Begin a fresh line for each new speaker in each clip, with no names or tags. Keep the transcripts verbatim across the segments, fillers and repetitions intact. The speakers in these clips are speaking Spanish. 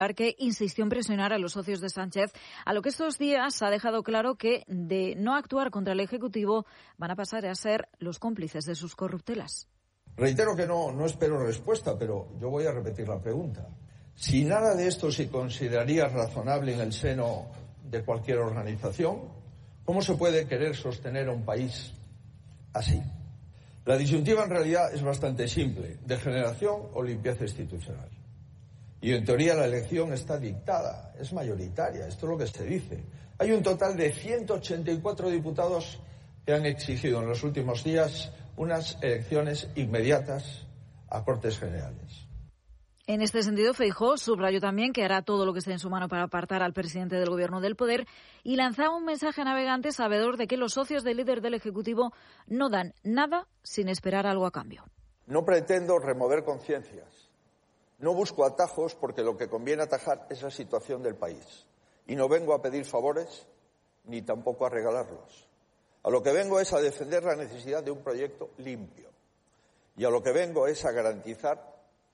que insistió en presionar a los socios de Sánchez, a lo que estos días ha dejado claro que de no actuar contra el Ejecutivo van a pasar a ser los cómplices de sus corruptelas.
Reitero que no, no espero respuesta, pero yo voy a repetir la pregunta. Si nada de esto se consideraría razonable en el seno de cualquier organización, ¿cómo se puede querer sostener a un país así? La disyuntiva en realidad es bastante simple: degeneración o limpieza institucional. Y en teoría la elección está dictada, es mayoritaria, esto es lo que se dice. Hay un total de ciento ochenta y cuatro diputados que han exigido en los últimos días unas elecciones inmediatas a Cortes Generales.
En este sentido, Feijóo subrayó también que hará todo lo que esté en su mano para apartar al presidente del Gobierno del poder y lanzaba un mensaje a navegantes sabedor de que los socios del líder del Ejecutivo no dan nada sin esperar algo a cambio.
No pretendo remover conciencias. No busco atajos porque lo que conviene atajar es la situación del país. Y no vengo a pedir favores ni tampoco a regalarlos. A lo que vengo es a defender la necesidad de un proyecto limpio. Y a lo que vengo es a garantizar,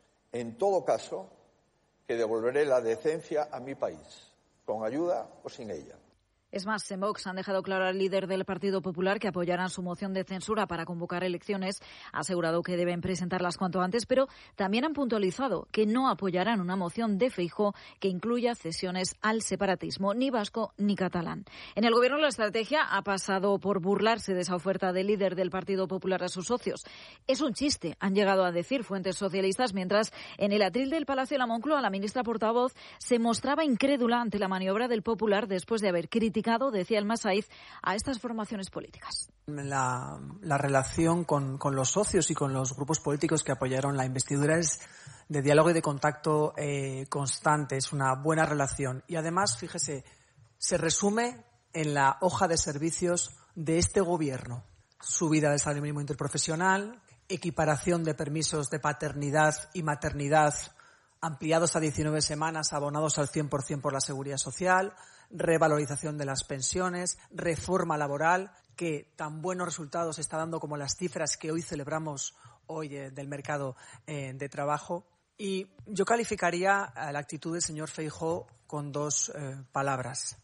en todo caso, que devolveré la decencia a mi país, con ayuda o sin ella.
Es más, en Vox han dejado claro al líder del Partido Popular que apoyarán su moción de censura para convocar elecciones. Ha asegurado que deben presentarlas cuanto antes, pero también han puntualizado que no apoyarán una moción de Feijóo que incluya cesiones al separatismo, ni vasco ni catalán. En el Gobierno la estrategia ha pasado por burlarse de esa oferta del líder del Partido Popular a sus socios. Es un chiste, han llegado a decir fuentes socialistas, mientras en el atril del Palacio de la Moncloa la ministra portavoz se mostraba incrédula ante la maniobra del Popular después de haber criticado, decía el Masaiz, a estas formaciones políticas.
La, la relación con, con los socios y con los grupos políticos que apoyaron la investidura es de diálogo y de contacto eh, constante, es una buena relación. Y además, fíjese, se resume en la hoja de servicios de este Gobierno. Subida del salario mínimo interprofesional, equiparación de permisos de paternidad y maternidad ampliados a diecinueve semanas, abonados al cien por ciento por la Seguridad Social, revalorización de las pensiones, reforma laboral, que tan buenos resultados está dando como las cifras que hoy celebramos hoy eh, del mercado eh, de trabajo. Y yo calificaría la actitud del señor Feijóo con dos eh, palabras: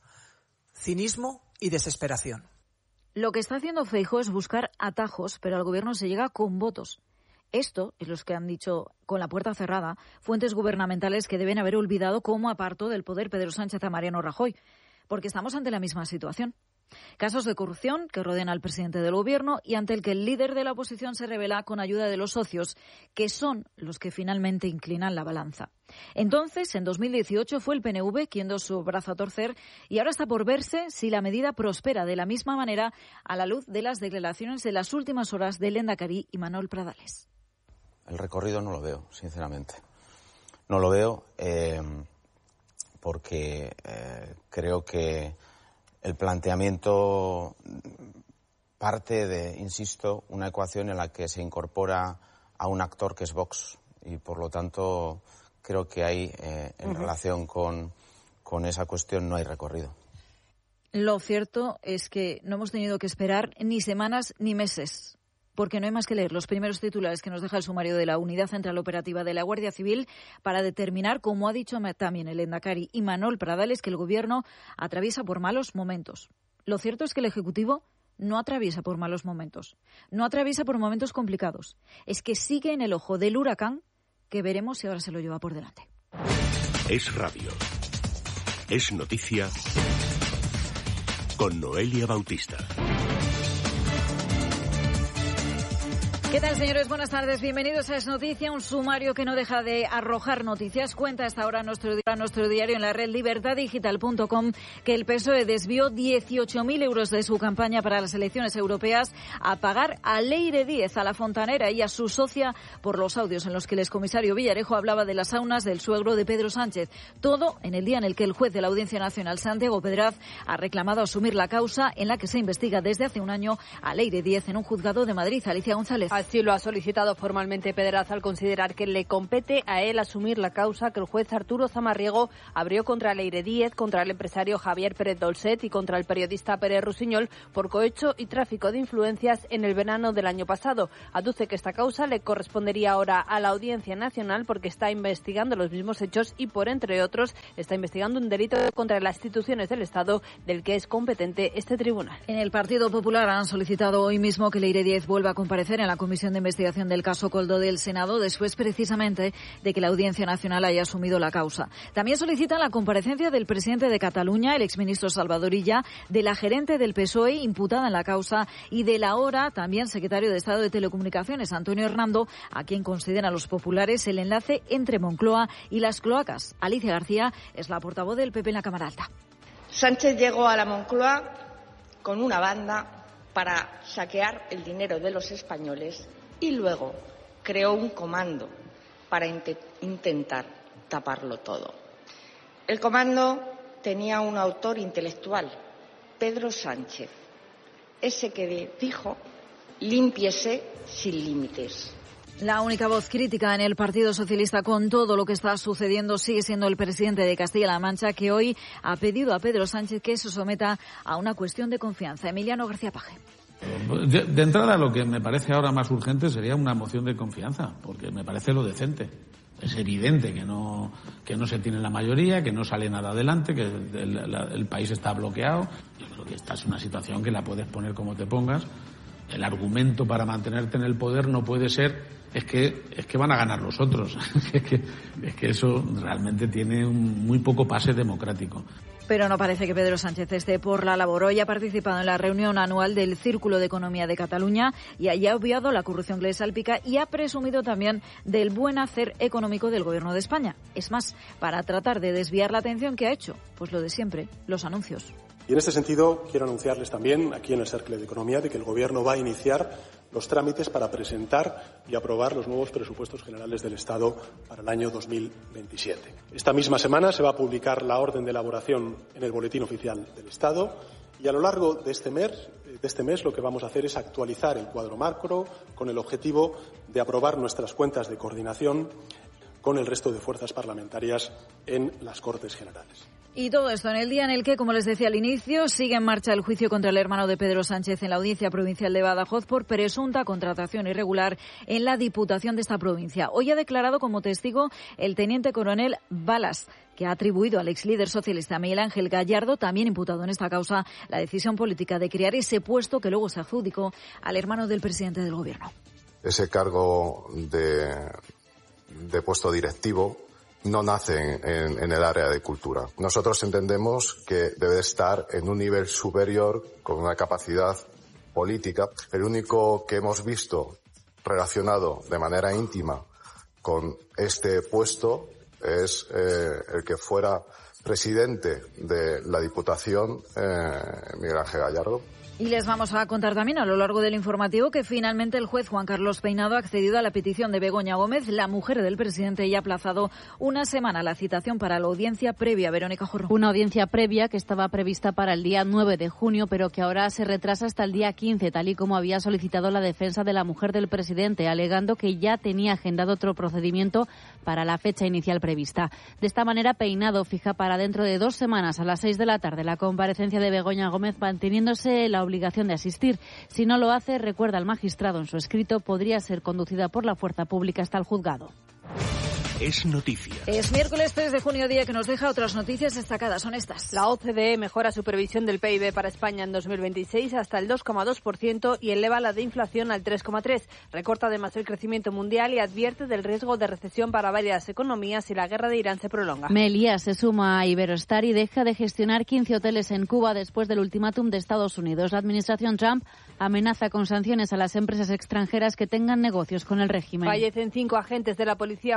cinismo y desesperación.
Lo que está haciendo Feijóo es buscar atajos, pero al Gobierno se llega con votos. Esto es lo que han dicho con la puerta cerrada fuentes gubernamentales que deben haber olvidado cómo apartó del poder Pedro Sánchez a Mariano Rajoy, porque estamos ante la misma situación. Casos de corrupción que rodean al presidente del Gobierno y ante el que el líder de la oposición se revela con ayuda de los socios, que son los que finalmente inclinan la balanza. Entonces, en dos mil dieciocho, fue el P N V quien dio su brazo a torcer y ahora está por verse si la medida prospera de la misma manera a la luz de las declaraciones de las últimas horas de Lehendakari y Manuel Pradales.
El recorrido no lo veo, sinceramente. No lo veo eh, porque eh, creo que el planteamiento parte de, insisto, una ecuación en la que se incorpora a un actor que es Vox y, por lo tanto, creo que hay, eh, en uh-huh. relación con, con esa cuestión, no hay recorrido.
Lo cierto es que no hemos tenido que esperar ni semanas ni meses, porque no hay más que leer los primeros titulares que nos deja el sumario de la Unidad Central Operativa de la Guardia Civil para determinar, como ha dicho también el Lehendakari y Manuel Pradales, que el Gobierno atraviesa por malos momentos. Lo cierto es que el Ejecutivo no atraviesa por malos momentos, no atraviesa por momentos complicados. Es que sigue en el ojo del huracán, que veremos si ahora se lo lleva por delante.
Es radio. Es noticia con Noelia Bautista.
¿Qué tal, señores? Buenas tardes. Bienvenidos a Es Noticia, un sumario que no deja de arrojar noticias. Cuenta hasta ahora nuestro, nuestro diario en la red libertad digital punto com que el P S O E desvió dieciocho mil euros de su campaña para las elecciones europeas a pagar a Leire Díez, a la fontanera y a su socia, por los audios en los que el excomisario Villarejo hablaba de las saunas del suegro de Pedro Sánchez. Todo en el día en el que el juez de la Audiencia Nacional, Santiago Pedraz, ha reclamado asumir la causa en la que se investiga desde hace un año a Leire Díez en un juzgado de Madrid. Alicia González.
Así lo ha solicitado formalmente Pedraz al considerar que le compete a él asumir la causa que el juez Arturo Zamarriego abrió contra Leire Díez, contra el empresario Javier Pérez Dolcet y contra el periodista Pérez Rusiñol por cohecho y tráfico de influencias en el verano del año pasado. Aduce que esta causa le correspondería ahora a la Audiencia Nacional porque está investigando los mismos hechos y, por entre otros, está investigando un delito contra las instituciones del Estado del que es competente este tribunal.
En el Partido Popular han solicitado hoy mismo que Leire Díez vuelva a comparecer en la Comisión de Investigación del caso Koldo del Senado, después precisamente de que la Audiencia Nacional haya asumido la causa. También solicitan la comparecencia del presidente de Cataluña, el exministro Salvador Illa, de la gerente del P S O E imputada en la causa y del ahora también secretario de Estado de Telecomunicaciones, Antonio Hernando, a quien consideran los populares el enlace entre Moncloa y las cloacas. Alicia García es la portavoz del P P en la Cámara Alta.
Sánchez llegó a la Moncloa con una banda para saquear el dinero de los españoles y luego creó un comando para int- intentar taparlo todo. El comando tenía un autor intelectual, Pedro Sánchez, ese que dijo: límpiese sin límites.
La única voz crítica en el Partido Socialista con todo lo que está sucediendo sigue siendo el presidente de Castilla-La Mancha, que hoy ha pedido a Pedro Sánchez que se someta a una cuestión de confianza. Emiliano García Paje.
De, de entrada, lo que me parece ahora más urgente sería una moción de confianza, porque me parece lo decente. Es evidente que no que no se tiene la mayoría, que no sale nada adelante, que el, el, el país está bloqueado. Yo creo que esta es una situación que la puedes poner como te pongas. El argumento para mantenerte en el poder no puede ser es que es que van a ganar los otros. es, que, es que eso realmente tiene un muy poco pase democrático.
Pero no parece que Pedro Sánchez esté por la labor. Hoy ha participado en la reunión anual del Círculo de Economía de Cataluña y allí ha obviado la corrupción que le salpica y ha presumido también del buen hacer económico del Gobierno de España. Es más, para tratar de desviar la atención, ¿qué ha hecho? Pues lo de siempre, los anuncios.
Y en este sentido, quiero anunciarles también, aquí en el Cercle de Economía, de que el Gobierno va a iniciar los trámites para presentar y aprobar los nuevos presupuestos generales del Estado para el año dos mil veintisiete. Esta misma semana se va a publicar la orden de elaboración en el Boletín Oficial del Estado y a lo largo de este mes, de este mes lo que vamos a hacer es actualizar el cuadro macro con el objetivo de aprobar nuestras cuentas de coordinación con el resto de fuerzas parlamentarias en las Cortes Generales.
Y todo esto en el día en el que, como les decía al inicio, sigue en marcha el juicio contra el hermano de Pedro Sánchez en la Audiencia Provincial de Badajoz por presunta contratación irregular en la Diputación de esta provincia. Hoy ha declarado como testigo el teniente coronel Balas, que ha atribuido al ex líder socialista Miguel Ángel Gallardo, también imputado en esta causa, la decisión política de crear ese puesto que luego se adjudicó al hermano del presidente del Gobierno.
Ese cargo de, de puesto directivo no nace en, en el área de cultura. Nosotros entendemos que debe estar en un nivel superior con una capacidad política. El único que hemos visto relacionado de manera íntima con este puesto es eh, el que fuera presidente de la Diputación, eh, Miguel Ángel Gallardo.
Y les vamos a contar también a lo largo del informativo que finalmente el juez Juan Carlos Peinado ha accedido a la petición de Begoña Gómez, la mujer del presidente, y ha aplazado una semana la citación para la audiencia previa. Verónica Jorro.
Una audiencia previa que estaba prevista para el día nueve de junio, pero que ahora se retrasa hasta el día quince, tal y como había solicitado la defensa de la mujer del presidente, alegando que ya tenía agendado otro procedimiento para la fecha inicial prevista. De esta manera, Peinado fija para dentro de dos semanas a las seis de la tarde la comparecencia de Begoña Gómez, manteniéndose la obligación de asistir. Si no lo hace, recuerda el magistrado en su escrito, podría ser conducida por la fuerza pública hasta el juzgado.
Es noticia.
Es miércoles tres de junio, día que nos deja otras noticias destacadas. Son estas.
La O C D E mejora su previsión del P I B para España en dos mil veintiséis hasta el dos coma dos por ciento y eleva la de inflación al tres coma tres por ciento. Recorta además el crecimiento mundial y advierte del riesgo de recesión para varias economías si la guerra de Irán se prolonga.
Meliá se suma a Iberostar y deja de gestionar quince hoteles en Cuba después del ultimátum de Estados Unidos. La administración Trump amenaza con sanciones a las empresas extranjeras que tengan negocios con el régimen.
Fallecen cinco agentes de la Policía Foral de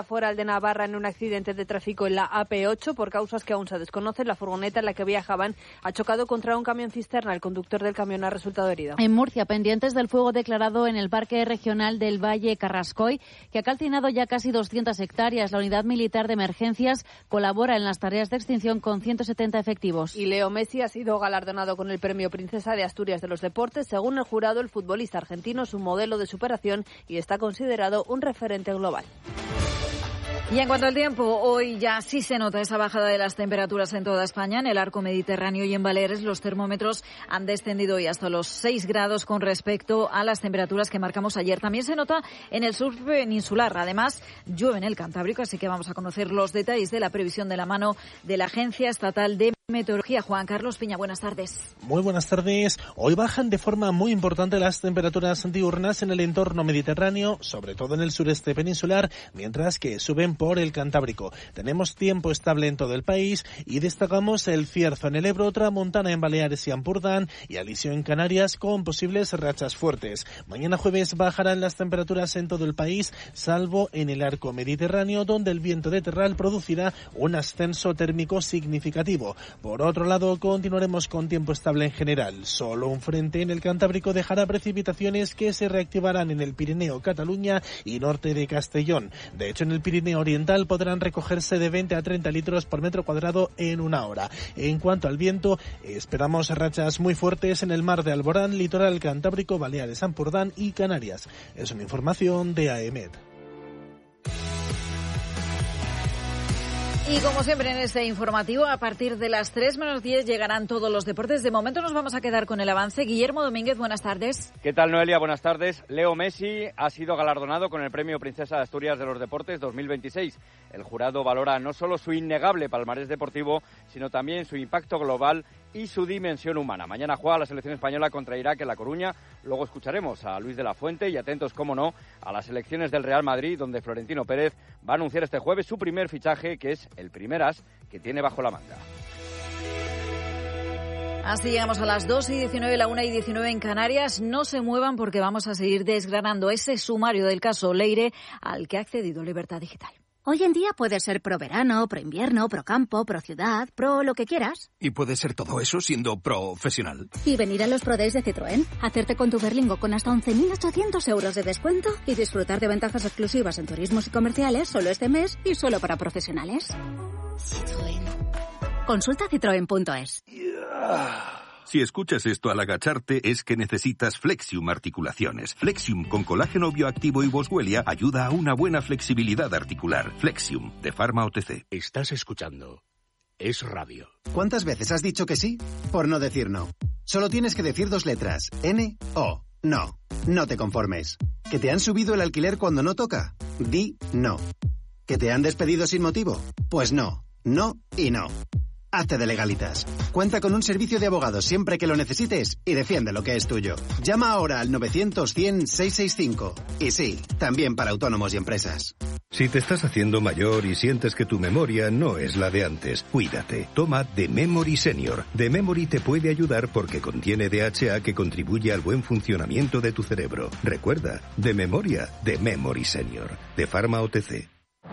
Navarra en un accidente de tráfico en la A P ocho. Por causas que aún se desconocen, la furgoneta en la que viajaban ha chocado contra un camión cisterna. El conductor del camión ha resultado herido.
En Murcia, pendientes del fuego declarado en el Parque Regional del Valle Carrascoy, que ha calcinado ya casi doscientas hectáreas. La Unidad Militar de Emergencias colabora en las tareas de extinción con ciento setenta efectivos.
Y Leo Messi ha sido galardonado con el Premio Princesa de Asturias de los Deportes. Según el jurado, el futbolista argentino es un modelo de superación y está considerado un referente global.
Y en cuanto al tiempo, hoy ya sí se nota esa bajada de las temperaturas en toda España. En el arco mediterráneo y en Baleares los termómetros han descendido hoy hasta los seis grados con respecto a las temperaturas que marcamos ayer. También se nota en el sur peninsular. Además, llueve en el Cantábrico, así que vamos a conocer los detalles de la previsión de la mano de la Agencia Estatal de Meteorología. Juan Carlos Piña, buenas tardes.
Muy buenas tardes. Hoy bajan de forma muy importante las temperaturas diurnas en el entorno mediterráneo, sobre todo en el sureste peninsular, mientras que suben por el Cantábrico. Tenemos tiempo estable en todo el país y destacamos el Cierzo en el Ebro, Tramontana en Baleares y Ampurdán y Alisio en Canarias con posibles rachas fuertes. Mañana jueves bajarán las temperaturas en todo el país, salvo en el arco mediterráneo, donde el viento de terral producirá un ascenso térmico significativo. Por otro lado, continuaremos con tiempo estable en general. Solo un frente en el Cantábrico dejará precipitaciones que se reactivarán en el Pirineo, Cataluña y norte de Castellón. De hecho, en el Pirineo Oriental podrán recogerse de veinte a treinta litros por metro cuadrado en una hora. En cuanto al viento, esperamos rachas muy fuertes en el mar de Alborán, litoral Cantábrico, Baleares, Ampurdán y Canarias. Es una información de A E M E T.
Y como siempre en este informativo, a partir de las tres menos diez llegarán todos los deportes. De momento nos vamos a quedar con el avance. Guillermo Domínguez, buenas tardes.
¿Qué tal, Noelia? Buenas tardes. Leo Messi ha sido galardonado con el Premio Princesa de Asturias de los Deportes dos mil veintiséis. El jurado valora no solo su innegable palmarés deportivo, sino también su impacto global y su dimensión humana. Mañana juega la selección española contra Irak en La Coruña. Luego escucharemos a Luis de la Fuente y atentos, como no, a las elecciones del Real Madrid, donde Florentino Pérez va a anunciar este jueves su primer fichaje, que es el primer as que tiene bajo la manga.
Así llegamos a las dos y diecinueve, la una y diecinueve en Canarias. No se muevan porque vamos a seguir desgranando ese sumario del caso Leire al que ha accedido Libertad Digital.
Hoy en día puedes ser pro verano, pro invierno, pro campo, pro ciudad, pro lo que quieras.
Y puedes ser todo eso siendo profesional.
Y venir a los Pro Days de Citroën, hacerte con tu Berlingo con hasta once mil ochocientos euros de descuento y disfrutar de ventajas exclusivas en turismos y comerciales solo este mes y solo para profesionales. Citroën. Consulta citroen punto es.
Yeah. Si escuchas esto al agacharte es que necesitas Flexium Articulaciones. Flexium con colágeno bioactivo y boswellia ayuda a una buena flexibilidad articular. Flexium, de Pharma O T C.
Estás escuchando Es Radio.
¿Cuántas veces has dicho que sí? Por no decir no. Solo tienes que decir dos letras. N, O. No. No te conformes. ¿Que te han subido el alquiler cuando no toca? Di no. ¿Que te han despedido sin motivo? Pues no. No y no. Hazte de Legalitas. Cuenta con un servicio de abogados siempre que lo necesites y defiende lo que es tuyo. Llama ahora al novecientos cien seiscientos sesenta y cinco. Y sí, también para autónomos y empresas.
Si te estás haciendo mayor y sientes que tu memoria no es la de antes, cuídate. Toma The Memory Senior. The Memory te puede ayudar porque contiene D H A que contribuye al buen funcionamiento de tu cerebro. Recuerda, de memoria, The Memory Senior. De Pharma O T C.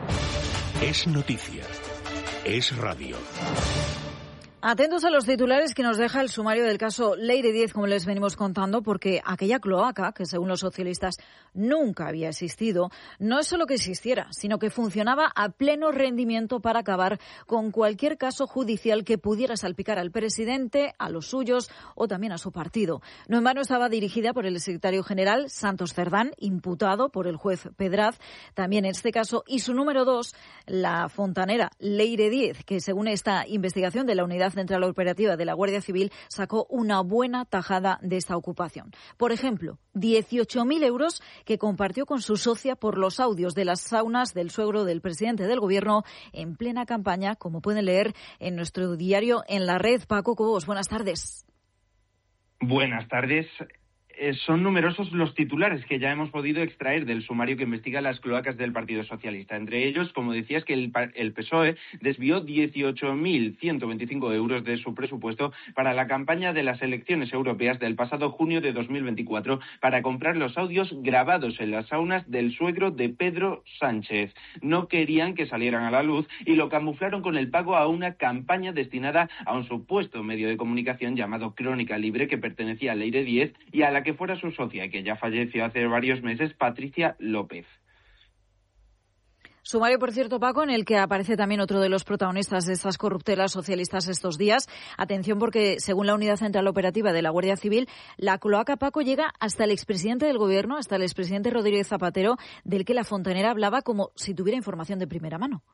Es noticia. Es radio.
Atentos a los titulares que nos deja el sumario del caso Leire diez, como les venimos contando, porque aquella cloaca, que según los socialistas nunca había existido, no es solo que existiera, sino que funcionaba a pleno rendimiento para acabar con cualquier caso judicial que pudiera salpicar al presidente, a los suyos o también a su partido. No en vano estaba dirigida por el secretario general Santos Cerdán, imputado por el juez Pedraz, también en este caso, y su número dos, la fontanera Leire diez, que según esta investigación de la Unidad Central Operativa de la Guardia Civil sacó una buena tajada de esta ocupación. Por ejemplo, dieciocho mil euros que compartió con su socia por los audios de las saunas del suegro del presidente del Gobierno en plena campaña, como pueden leer en nuestro diario En la Red. Paco Cobos, buenas tardes.
Buenas tardes. Eh, son numerosos los titulares que ya hemos podido extraer del sumario que investiga las cloacas del Partido Socialista. Entre ellos, como decías, que el, el P S O E desvió dieciocho mil ciento veinticinco euros de su presupuesto para la campaña de las elecciones europeas del pasado junio de dos mil veinticuatro para comprar los audios grabados en las saunas del suegro de Pedro Sánchez. No querían que salieran a la luz y lo camuflaron con el pago a una campaña destinada a un supuesto medio de comunicación llamado Crónica Libre, que pertenecía a Leire diez y a la que fuera su socia, que ya falleció hace varios meses, Patricia López.
Sumario, por cierto, Paco, en el que aparece también otro de los protagonistas de estas corruptelas socialistas estos días. Atención, porque según la Unidad Central Operativa de la Guardia Civil, la cloaca, Paco, llega hasta el expresidente del Gobierno, hasta el expresidente Rodríguez Zapatero, del que la fontanera hablaba como si tuviera información de primera mano.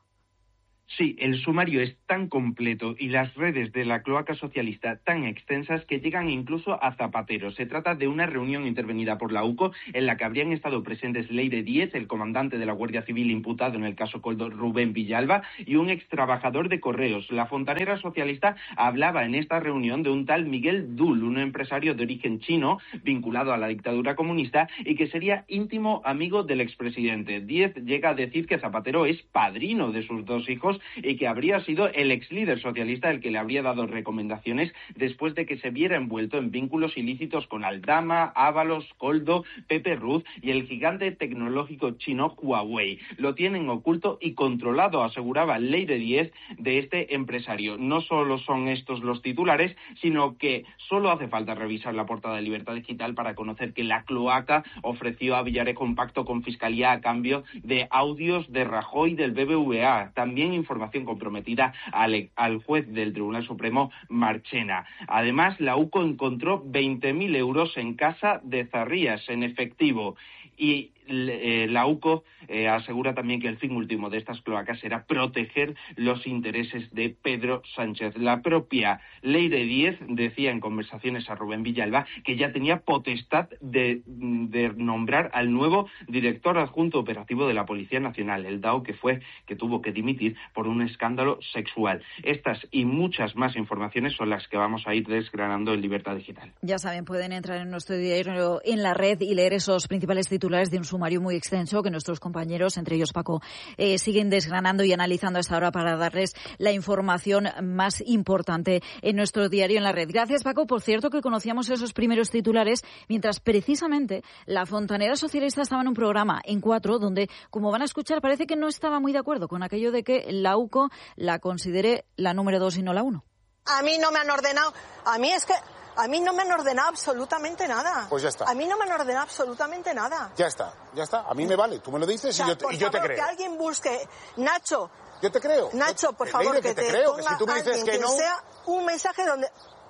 Sí, el sumario es tan completo y las redes de la cloaca socialista tan extensas que llegan incluso a Zapatero. Se trata de una reunión intervenida por la U C O en la que habrían estado presentes Leire diez, el comandante de la Guardia Civil imputado en el caso Koldo, Rubén Villalba, y un extrabajador de correos. La fontanera socialista hablaba en esta reunión de un tal Miguel Dul, un empresario de origen chino vinculado a la dictadura comunista y que sería íntimo amigo del expresidente. diez llega a decir que Zapatero es padrino de sus dos hijos y que habría sido el ex líder socialista el que le habría dado recomendaciones después de que se viera envuelto en vínculos ilícitos con Aldama, Ábalos, Koldo, Pepe Ruz y el gigante tecnológico chino Huawei. Lo tienen oculto y controlado, aseguraba Leire diez, de este empresario. No solo son estos los titulares, sino que solo hace falta revisar la portada de Libertad Digital para conocer que la cloaca ofreció a Villarejo un pacto con Fiscalía a cambio de audios de Rajoy del B B V A. También información comprometida al, al juez del Tribunal Supremo, Marchena. Además, la U C O encontró veinte mil euros en casa de Zarrías en efectivo y eh, la U C O eh, asegura también que el fin último de estas cloacas será proteger los intereses de Pedro Sánchez. La propia Leire diez decía en conversaciones a Rubén Villalba que ya tenía potestad de, de nombrar al nuevo director adjunto operativo de la Policía Nacional, el D A O, que fue que tuvo que dimitir por un escándalo sexual. Estas y muchas más informaciones son las que vamos a ir desgranando en Libertad Digital.
Ya saben, pueden entrar en nuestro diario en la red y leer esos principales titulares de un sumario muy extenso que nuestros compañeros, entre ellos Paco, eh, siguen desgranando y analizando hasta ahora para darles la información más importante en nuestro diario en la red. Gracias, Paco. Por cierto, que conocíamos esos primeros titulares mientras precisamente la fontanera socialista estaba en un programa en Cuatro donde, como van a escuchar, parece que no estaba muy de acuerdo con aquello de que la U C O la considere la número dos y no la uno.
A mí no me han ordenado, a mí es que... A mí no me han ordenado absolutamente nada.
Pues ya está.
A mí no me han ordenado absolutamente nada.
Ya está, ya está. A mí me vale. Tú me lo dices, o sea, y, yo te,
por
y yo
favor,
te creo.
Que alguien busque... Nacho.
Yo te creo.
Nacho, por
yo,
favor,
Leire,
que,
que te,
te
creo.
ponga
Que si tú me dices que no...
sea un mensaje donde...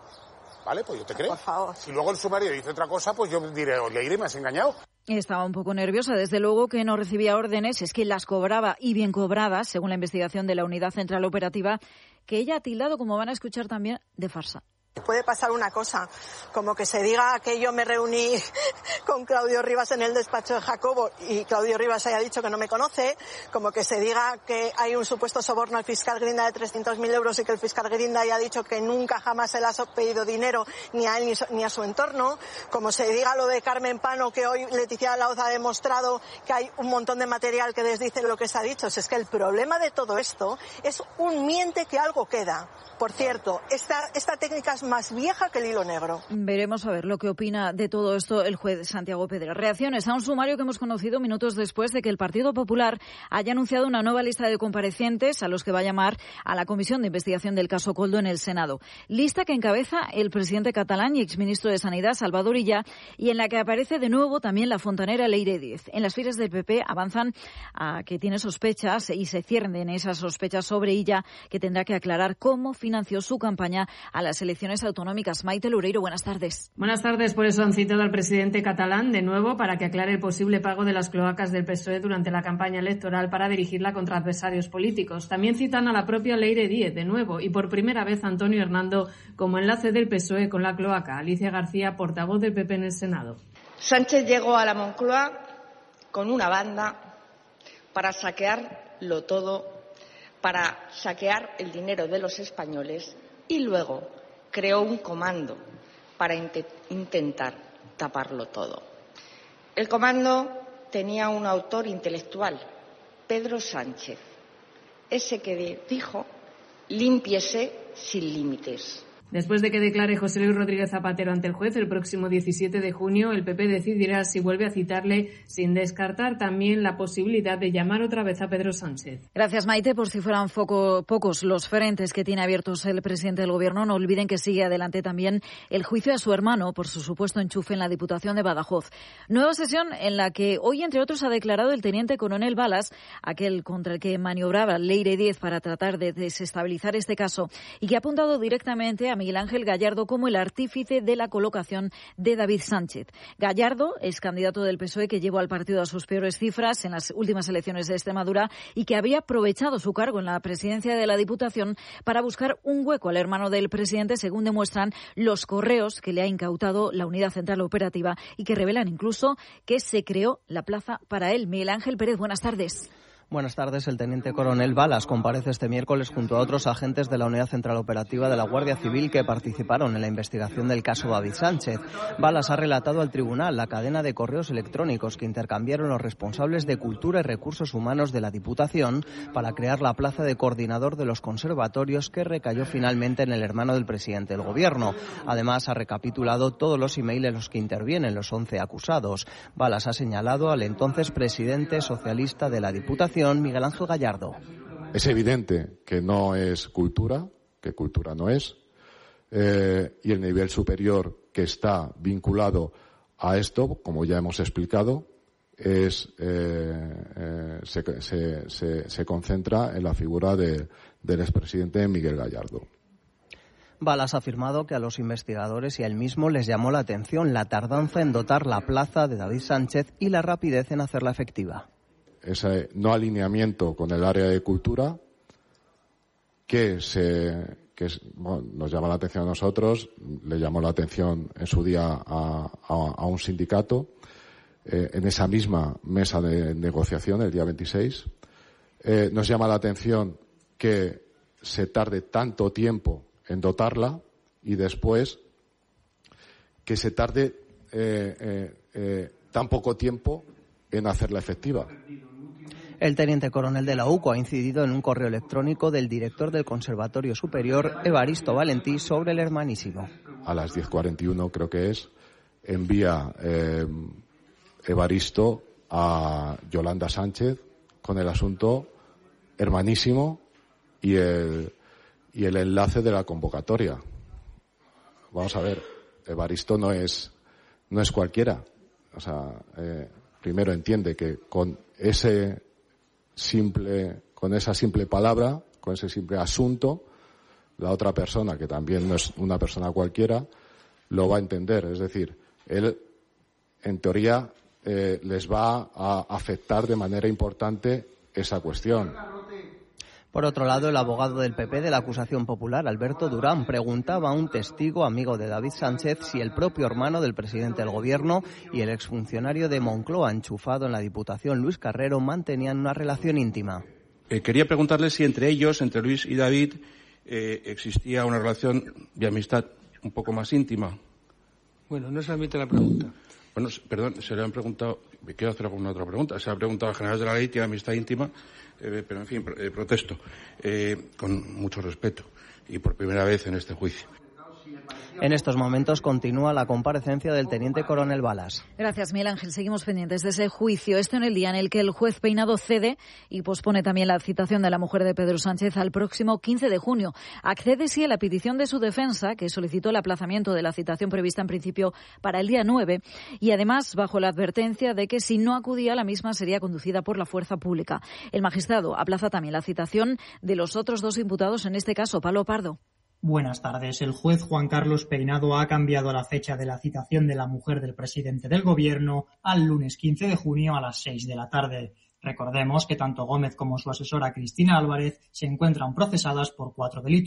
Vale, pues yo te creo.
Por favor.
Si luego el sumario dice otra cosa, pues yo diré, Leire, me has engañado.
Estaba un poco nerviosa, desde luego que no recibía órdenes, es que las cobraba y bien cobradas, según la investigación de la Unidad Central Operativa, que ella ha tildado, como van a escuchar también, de farsa.
Puede pasar una cosa, como que se diga que yo me reuní con Claudio Rivas en el despacho de Jacobo y Claudio Rivas haya dicho que no me conoce, como que se diga que hay un supuesto soborno al fiscal Grinda de trescientos mil euros y que el fiscal Grinda haya dicho que nunca jamás se le ha pedido dinero ni a él ni, so, ni a su entorno, como se diga lo de Carmen Pano, que hoy Leticia Laoz ha demostrado que hay un montón de material que desdice lo que se ha dicho. Es que el problema de todo esto es un miente que algo queda. Por cierto, esta, esta técnica es más vieja que el hilo negro.
Veremos a ver lo que opina de todo esto el juez Santiago Pedro. Reacciones a un sumario que hemos conocido minutos después de que el Partido Popular haya anunciado una nueva lista de comparecientes a los que va a llamar a la Comisión de Investigación del caso Koldo en el Senado. Lista que encabeza el presidente catalán y exministro de Sanidad, Salvador Illa, y en la que aparece de nuevo también la fontanera Leire diez. En las filas del P P avanzan a que tiene sospechas y se ciernen esas sospechas sobre Illa, que tendrá que aclarar cómo financió su campaña a las elecciones autonómicas. Maite Loureiro, buenas tardes.
Buenas tardes. Por eso han citado al presidente catalán de nuevo para que aclare el posible pago de las cloacas del P S O E durante la campaña electoral para dirigirla contra adversarios políticos. También citan a la propia Leire diez de nuevo y por primera vez a Antonio Hernando como enlace del P S O E con la cloaca. Alicia García, portavoz del P P en el Senado.
Sánchez llegó a la Moncloa con una banda para saquearlo todo, para saquear el dinero de los españoles y luego creó un comando para int- intentar taparlo todo. El comando tenía un autor intelectual, Pedro Sánchez, ese que dijo: límpiese sin límites.
Después de que declare José Luis Rodríguez Zapatero ante el juez el próximo diecisiete de junio, el P P decidirá si vuelve a citarle, sin descartar también la posibilidad de llamar otra vez a Pedro Sánchez.
Gracias, Maite. Por si fueran foco, pocos los frentes que tiene abiertos el presidente del Gobierno, no olviden que sigue adelante también el juicio a su hermano por su supuesto enchufe en la Diputación de Badajoz. Nueva sesión en la que hoy, entre otros, ha declarado el teniente coronel Balas, aquel contra el que maniobraba Leire Díez para tratar de desestabilizar este caso, y que ha apuntado directamente a Miguel Ángel Gallardo como el artífice de la colocación de David Sánchez. Gallardo es candidato del P S O E que llevó al partido a sus peores cifras en las últimas elecciones de Extremadura y que había aprovechado su cargo en la presidencia de la Diputación para buscar un hueco al hermano del presidente, según demuestran los correos que le ha incautado la Unidad Central Operativa y que revelan incluso que se creó la plaza para él. Miguel Ángel Pérez, buenas tardes.
Buenas tardes. El teniente coronel Balas comparece este miércoles junto a otros agentes de la Unidad Central Operativa de la Guardia Civil que participaron en la investigación del caso David Sánchez. Balas ha relatado al tribunal la cadena de correos electrónicos que intercambiaron los responsables de Cultura y Recursos Humanos de la Diputación para crear la plaza de coordinador de los conservatorios, que recayó finalmente en el hermano del presidente del Gobierno. Además, ha recapitulado todos los emails en los que intervienen los once acusados. Balas ha señalado al entonces presidente socialista de la Diputación, Miguel Ángel Gallardo.
Es evidente que no es cultura, que cultura no es, eh, y el nivel superior que está vinculado a esto, como ya hemos explicado, es eh, eh, se, se, se, se concentra en la figura de, del expresidente Miguel Gallardo.
Balas ha afirmado que a los investigadores y a él mismo les llamó la atención la tardanza en dotar la plaza de David Sánchez y la rapidez en hacerla efectiva.
Ese no alineamiento con el área de cultura que, se, que es, bueno, nos llama la atención a nosotros, le llamó la atención en su día a, a, a un sindicato, eh, en esa misma mesa de negociación el día veintiséis. Eh, nos llama la atención que se tarde tanto tiempo en dotarla y después que se tarde eh, eh, eh, tan poco tiempo en hacerla efectiva.
El teniente coronel de la U C O ha incidido en un correo electrónico del director del Conservatorio Superior, Evaristo Valentí, sobre el hermanísimo.
A las diez cuarenta y uno, creo que es, envía eh, Evaristo a Yolanda Sánchez con el asunto hermanísimo y el, y el enlace de la convocatoria. Vamos a ver, Evaristo no es, no es cualquiera. O sea, eh, primero entiende que con ese simple, con esa simple palabra, con ese simple asunto, la otra persona, que también no es una persona cualquiera, lo va a entender. Es decir, él, en teoría, eh, les va a afectar de manera importante esa cuestión.
Por otro lado, el abogado del P P de la acusación popular, Alberto Durán, preguntaba a un testigo amigo de David Sánchez si el propio hermano del presidente del Gobierno y el exfuncionario de Moncloa enchufado en la Diputación, Luis Carrero, mantenían una relación íntima.
Eh, quería preguntarle si entre ellos, entre Luis y David, eh, existía una relación de amistad un poco más íntima.
Bueno, no se admite la pregunta.
Bueno, perdón, se le han preguntado, me quiero hacer alguna otra pregunta, se le ha preguntado a generales de la ley, tiene amistad íntima, eh, pero en fin, eh, protesto, eh, con mucho respeto, y por primera vez en este juicio.
En estos momentos continúa la comparecencia del teniente coronel Balas.
Gracias, Miguel Ángel. Seguimos pendientes de ese juicio. Esto en el día en el que el juez Peinado cede y pospone también la citación de la mujer de Pedro Sánchez al próximo quince de junio. Accede sí a la petición de su defensa, que solicitó el aplazamiento de la citación prevista en principio para el día nueve, y además bajo la advertencia de que si no acudía, la misma sería conducida por la fuerza pública. El magistrado aplaza también la citación de los otros dos imputados, en este caso, Pablo Pardo.
Buenas tardes. El juez Juan Carlos Peinado ha cambiado la fecha de la citación de la mujer del presidente del Gobierno al lunes quince de junio a las seis de la tarde. Recordemos que tanto Gómez como su asesora Cristina Álvarez se encuentran procesadas por cuatro delitos: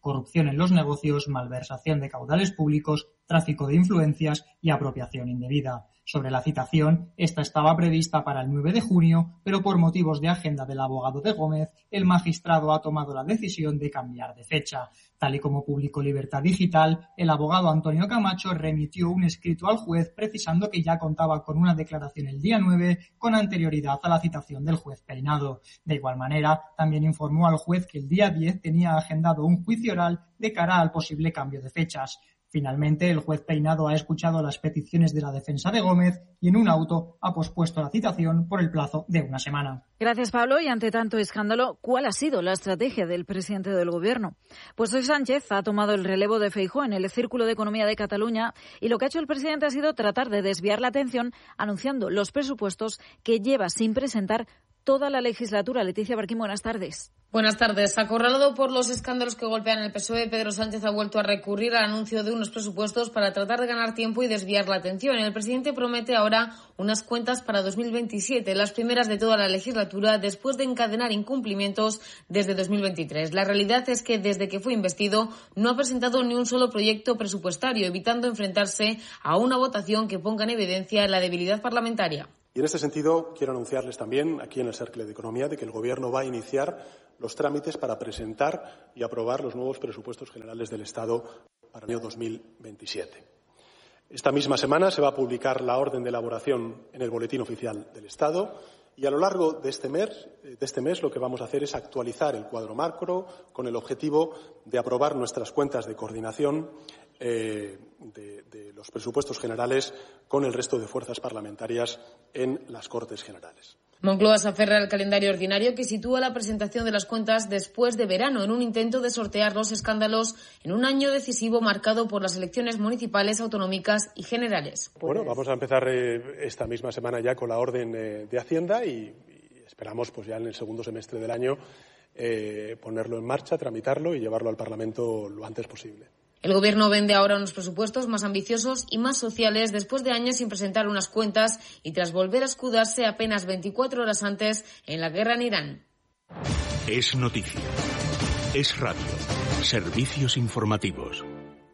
corrupción en los negocios, malversación de caudales públicos, tráfico de influencias y apropiación indebida. Sobre la citación, esta estaba prevista para el nueve de junio, pero por motivos de agenda del abogado de Gómez, el magistrado ha tomado la decisión de cambiar de fecha. Tal y como publicó Libertad Digital, el abogado Antonio Camacho remitió un escrito al juez precisando que ya contaba con una declaración el día nueve con anterioridad a la citación del juez Peinado. De igual manera, también informó al juez que el día diez tenía agendado un juicio oral de cara al posible cambio de fechas. Finalmente, el juez Peinado ha escuchado las peticiones de la defensa de Gómez y en un auto ha pospuesto la citación por el plazo de una semana.
Gracias, Pablo. Y ante tanto escándalo, ¿cuál ha sido la estrategia del presidente del Gobierno? Pues hoy Sánchez ha tomado el relevo de Feijóo en el Círculo de Economía de Cataluña y lo que ha hecho el presidente ha sido tratar de desviar la atención anunciando los presupuestos que lleva sin presentar toda la legislatura. Leticia Barquín, buenas tardes.
Buenas tardes. Acorralado por los escándalos que golpean el P S O E, Pedro Sánchez ha vuelto a recurrir al anuncio de unos presupuestos para tratar de ganar tiempo y desviar la atención. El presidente promete ahora unas cuentas para dos mil veintisiete, las primeras de toda la legislatura, después de encadenar incumplimientos desde dos mil veintitrés. La realidad es que desde que fue investido no ha presentado ni un solo proyecto presupuestario, evitando enfrentarse a una votación que ponga en evidencia la debilidad parlamentaria.
Y en este sentido, quiero anunciarles también, aquí en el Cercle de Economía, de que el Gobierno va a iniciar los trámites para presentar y aprobar los nuevos presupuestos generales del Estado para el año dos mil veintisiete. Esta misma semana se va a publicar la orden de elaboración en el Boletín Oficial del Estado y a lo largo de este mes, de este mes lo que vamos a hacer es actualizar el cuadro macro con el objetivo de aprobar nuestras cuentas de coordinación eh, de, de los presupuestos generales con el resto de fuerzas parlamentarias en las Cortes Generales.
Moncloa se aferra al calendario ordinario que sitúa la presentación de las cuentas después de verano, en un intento de sortear los escándalos en un año decisivo marcado por las elecciones municipales, autonómicas y generales.
Bueno, vamos a empezar eh, esta misma semana ya con la orden eh, de Hacienda y, y esperamos pues ya en el segundo semestre del año eh, ponerlo en marcha, tramitarlo y llevarlo al Parlamento lo antes posible.
El Gobierno vende ahora unos presupuestos más ambiciosos y más sociales después de años sin presentar unas cuentas y tras volver a escudarse apenas veinticuatro horas antes en la guerra en Irán.
Es noticia. Es radio. Servicios informativos.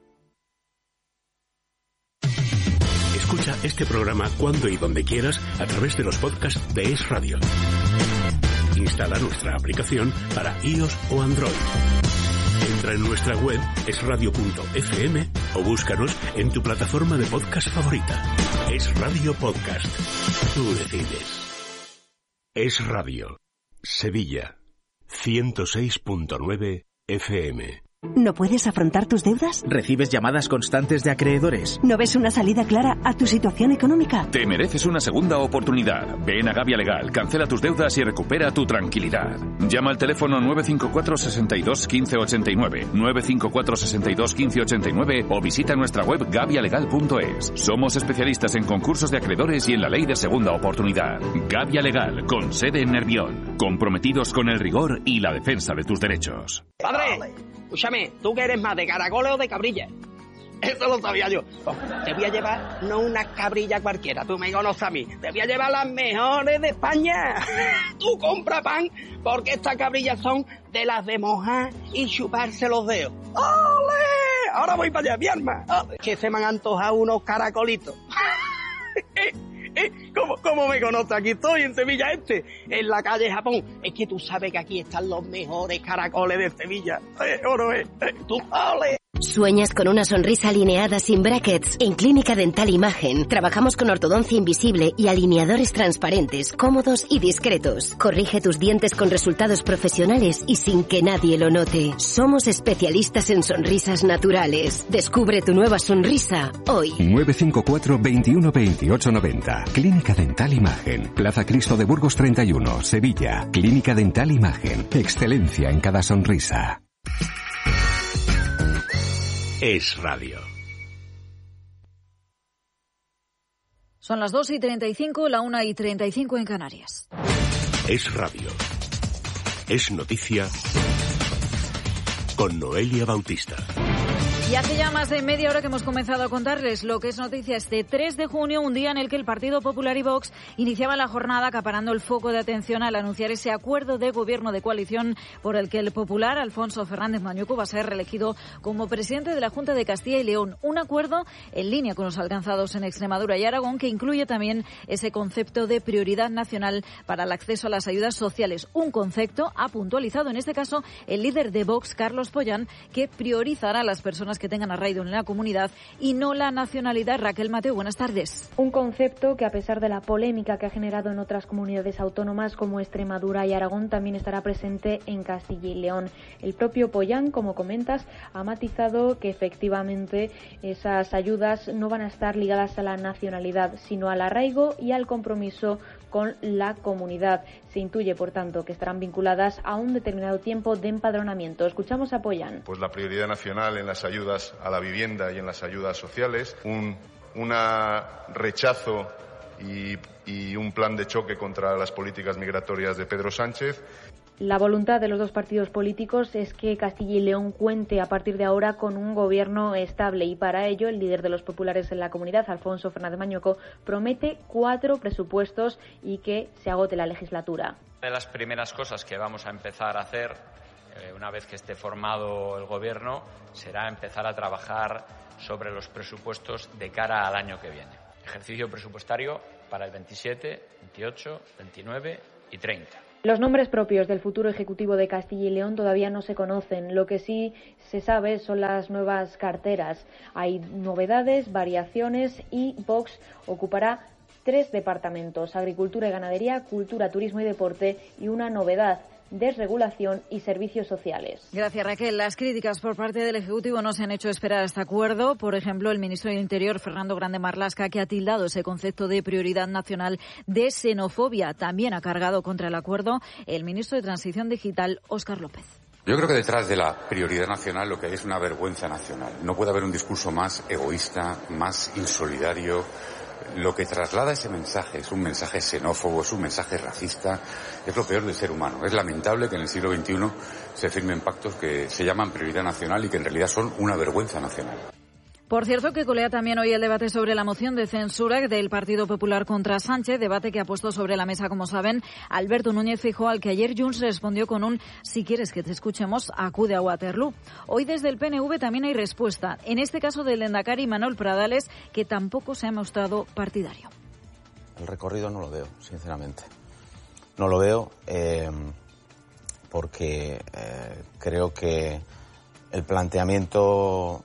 Escucha este programa cuando y donde quieras a través de los podcasts de Es Radio. Instala nuestra aplicación para iOS o Android. Entra en nuestra web es radio punto f m o búscanos en tu plataforma de podcast favorita. Es Radio Podcast. Tú decides. Es Radio. Sevilla. ciento seis punto nueve F M.
¿No puedes afrontar tus deudas?
¿Recibes llamadas constantes de acreedores?
¿No ves una salida clara a tu situación económica?
Te mereces una segunda oportunidad. Ven a Gavia Legal, cancela tus deudas y recupera tu tranquilidad. Llama al teléfono nueve cinco cuatro, seis dos, uno cinco ocho nueve, nueve cinco cuatro, seis dos, uno cinco ocho nueve o visita nuestra web gavia legal punto es. Somos especialistas en concursos de acreedores y en la ley de segunda oportunidad. Gavia Legal, con sede en Nervión. Comprometidos con el rigor y la defensa de tus derechos.
¡Padre! Escúchame, ¿tú qué eres más, de caracoles o de cabrilla? Eso lo sabía yo. Pues te voy a llevar no una cabrilla cualquiera, tú me conoces a mí. Te voy a llevar las mejores de España. Tú compra pan, porque estas cabrillas son de las de mojar y chuparse los dedos. ¡Ole! Ahora voy para allá, mi arma. Que se me han antojado unos caracolitos. ¿Cómo, ¿Cómo me conoces? Aquí estoy, en Sevilla Este, en la calle Japón. Es que tú sabes que aquí están los mejores caracoles de Sevilla. Eh, oro, eh, eh, tú, ole.
¿Sueñas con una sonrisa alineada sin brackets? En Clínica Dental Imagen trabajamos con ortodoncia invisible y alineadores transparentes, cómodos y discretos. Corrige tus dientes con resultados profesionales y sin que nadie lo note. Somos especialistas en sonrisas naturales. Descubre tu nueva sonrisa hoy.
nueve cinco cuatro, veintiuno, veintiocho, noventa. Clínica Dental Imagen. Plaza Cristo de Burgos treinta y uno, Sevilla. Clínica Dental Imagen. Excelencia en cada sonrisa.
Es Radio.
Son las dos y treinta y cinco, la una y treinta y cinco en Canarias.
Es Radio. Es noticia con Noelia Bautista.
Y hace ya más de media hora que hemos comenzado a contarles lo que es noticia este tres de junio, un día en el que el Partido Popular y Vox iniciaban la jornada acaparando el foco de atención al anunciar ese acuerdo de gobierno de coalición por el que el popular Alfonso Fernández Mañueco va a ser reelegido como presidente de la Junta de Castilla y León. Un acuerdo en línea con los alcanzados en Extremadura y Aragón que incluye también ese concepto de prioridad nacional para el acceso a las ayudas sociales. Un concepto ha puntualizado en este caso el líder de Vox, Carlos Pollán, que priorizará a las personas que tengan arraigo en la comunidad y no la nacionalidad. Raquel Mateo, buenas tardes.
Un concepto que, a pesar de la polémica que ha generado en otras comunidades autónomas como Extremadura y Aragón, también estará presente en Castilla y León. El propio Pollán, como comentas, ha matizado que efectivamente esas ayudas no van a estar ligadas a la nacionalidad, sino al arraigo y al compromiso con la comunidad. Se intuye, por tanto, que estarán vinculadas a un determinado tiempo de empadronamiento. Escuchamos a Pollán.
Pues la prioridad nacional en las ayudas a la vivienda y en las ayudas sociales, un una rechazo y, y un plan de choque contra las políticas migratorias de Pedro Sánchez.
La voluntad de los dos partidos políticos es que Castilla y León cuente a partir de ahora con un gobierno estable y para ello el líder de los populares en la comunidad, Alfonso Fernández Mañueco, promete cuatro presupuestos y que se agote la legislatura.
Una de las primeras cosas que vamos a empezar a hacer eh, una vez que esté formado el gobierno será empezar a trabajar sobre los presupuestos de cara al año que viene. Ejercicio presupuestario para el veintisiete, veintiocho, veintinueve y treinta.
Los nombres propios del futuro Ejecutivo de Castilla y León todavía no se conocen. Lo que sí se sabe son las nuevas carteras. Hay novedades, variaciones y Vox ocupará tres departamentos: Agricultura y Ganadería, Cultura, Turismo y Deporte y una novedad: desregulación y servicios sociales.
Gracias, Raquel. Las críticas por parte del Ejecutivo no se han hecho esperar a este acuerdo. Por ejemplo, el ministro del Interior, Fernando Grande Marlaska, que ha tildado ese concepto de prioridad nacional de xenofobia. También ha cargado contra el acuerdo el ministro de Transición Digital, Óscar López.
Yo creo que detrás de la prioridad nacional lo que hay es una vergüenza nacional. No puede haber un discurso más egoísta, más insolidario. Lo que traslada ese mensaje es un mensaje xenófobo, es un mensaje racista, es lo peor del ser humano. Es lamentable que en el siglo veintiuno se firmen pactos que se llaman prioridad nacional y que en realidad son una vergüenza nacional.
Por cierto, que colea también hoy el debate sobre la moción de censura del Partido Popular contra Sánchez, debate que ha puesto sobre la mesa, como saben, Alberto Núñez Feijóo, al que ayer Junts respondió con un "si quieres que te escuchemos, acude a Waterloo". Hoy desde el P N V también hay respuesta, en este caso del lehendakari Manuel Pradales, que tampoco se ha mostrado partidario.
El recorrido no lo veo, sinceramente. No lo veo eh, porque eh, creo que el planteamiento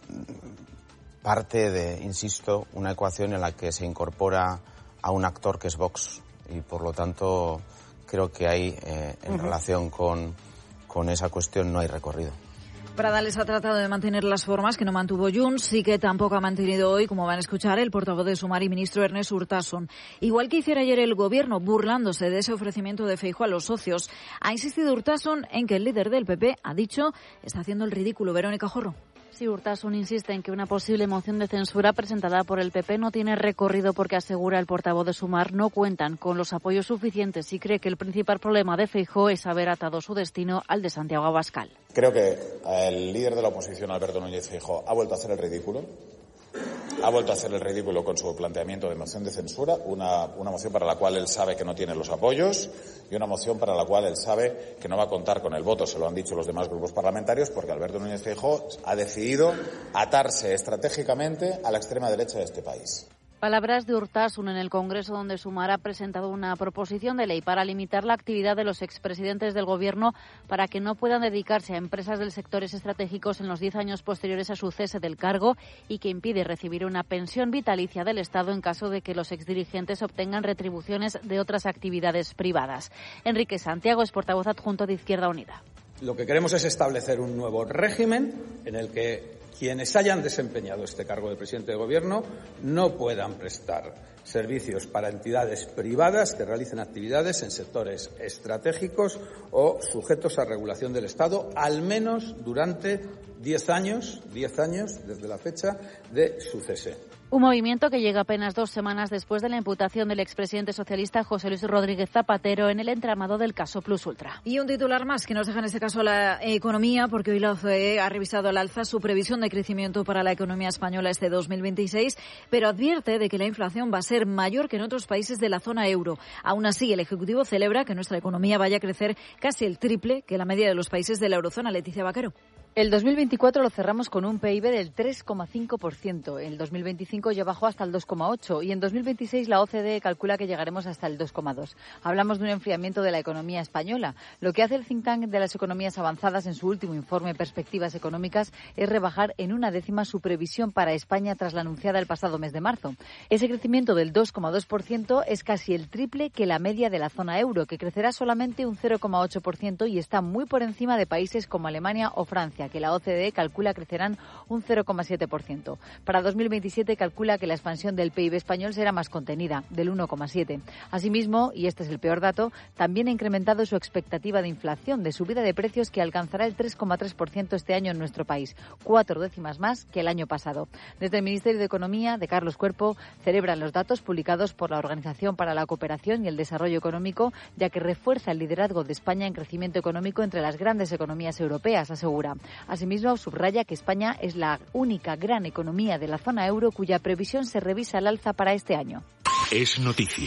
parte de, insisto, una ecuación en la que se incorpora a un actor que es Vox y, por lo tanto, creo que ahí, eh, en uh-huh. relación con, con esa cuestión, no hay recorrido.
Pradales ha tratado de mantener las formas que no mantuvo Junts y que tampoco ha mantenido hoy, como van a escuchar, el portavoz de Sumar y ministro Ernest Urtasun. Igual que hiciera ayer el Gobierno, burlándose de ese ofrecimiento de Feijóo a los socios, ha insistido Urtasun en que el líder del P P, ha dicho, está haciendo el ridículo. Verónica Jorro.
Sí, Urtasun insiste en que una posible moción de censura presentada por el P P no tiene recorrido porque, asegura el portavoz de Sumar, no cuentan con los apoyos suficientes y cree que el principal problema de Feijóo es haber atado su destino al de Santiago Abascal.
Creo que el líder de la oposición, Alberto Núñez Feijóo, ha vuelto a hacer el ridículo. Ha vuelto a hacer el ridículo con su planteamiento de moción de censura, una, una moción para la cual él sabe que no tiene los apoyos y una moción para la cual él sabe que no va a contar con el voto, se lo han dicho los demás grupos parlamentarios, porque Alberto Núñez Feijóo ha decidido atarse estratégicamente a la extrema derecha de este país.
Palabras de Urtasun en el Congreso, donde Sumar ha presentado una proposición de ley para limitar la actividad de los expresidentes del Gobierno para que no puedan dedicarse a empresas del sectores estratégicos en los diez años posteriores a su cese del cargo y que impide recibir una pensión vitalicia del Estado en caso de que los exdirigentes obtengan retribuciones de otras actividades privadas. Enrique Santiago es portavoz adjunto de Izquierda Unida.
Lo que queremos es establecer un nuevo régimen en el que quienes hayan desempeñado este cargo de presidente de Gobierno no puedan prestar servicios para entidades privadas que realicen actividades en sectores estratégicos o sujetos a regulación del Estado, al menos durante diez años, diez años desde la fecha de su cese.
Un movimiento que llega apenas dos semanas después de la imputación del expresidente socialista José Luis Rodríguez Zapatero en el entramado del caso Plus Ultra.
Y un titular más que nos deja en este caso la economía, porque hoy la O C D E ha revisado al alza su previsión de crecimiento para la economía española este dos mil veintiséis, pero advierte de que la inflación va a ser mayor que en otros países de la zona euro. Aún así, el Ejecutivo celebra que nuestra economía vaya a crecer casi el triple que la media de los países de la eurozona. Leticia Vaquero.
El dos mil veinticuatro lo cerramos con un P I B del tres coma cinco por ciento. En el dos mil veinticinco ya bajó hasta el dos coma ocho por ciento y en dos mil veintiséis la O C D E calcula que llegaremos hasta el dos coma dos por ciento. Hablamos de un enfriamiento de la economía española. Lo que hace el think tank de las economías avanzadas en su último informe Perspectivas Económicas es rebajar en una décima su previsión para España tras la anunciada el pasado mes de marzo. Ese crecimiento del dos coma dos por ciento es casi el triple que la media de la zona euro, que crecerá solamente un cero coma ocho por ciento y está muy por encima de países como Alemania o Francia, que la O C D E calcula crecerán un cero coma siete por ciento. Para dos mil veintisiete calcula que la expansión del P I B español será más contenida, del uno coma siete por ciento. Asimismo, y este es el peor dato, también ha incrementado su expectativa de inflación, de subida de precios que alcanzará el tres coma tres por ciento este año en nuestro país, cuatro décimas más que el año pasado. Desde el Ministerio de Economía, de Carlos Cuerpo, celebran los datos publicados por la Organización para la Cooperación y el Desarrollo Económico, ya que refuerza el liderazgo de España en crecimiento económico entre las grandes economías europeas, asegura. Asimismo, subraya que España es la única gran economía de la zona euro cuya previsión se revisa al alza para este año.
Es noticia.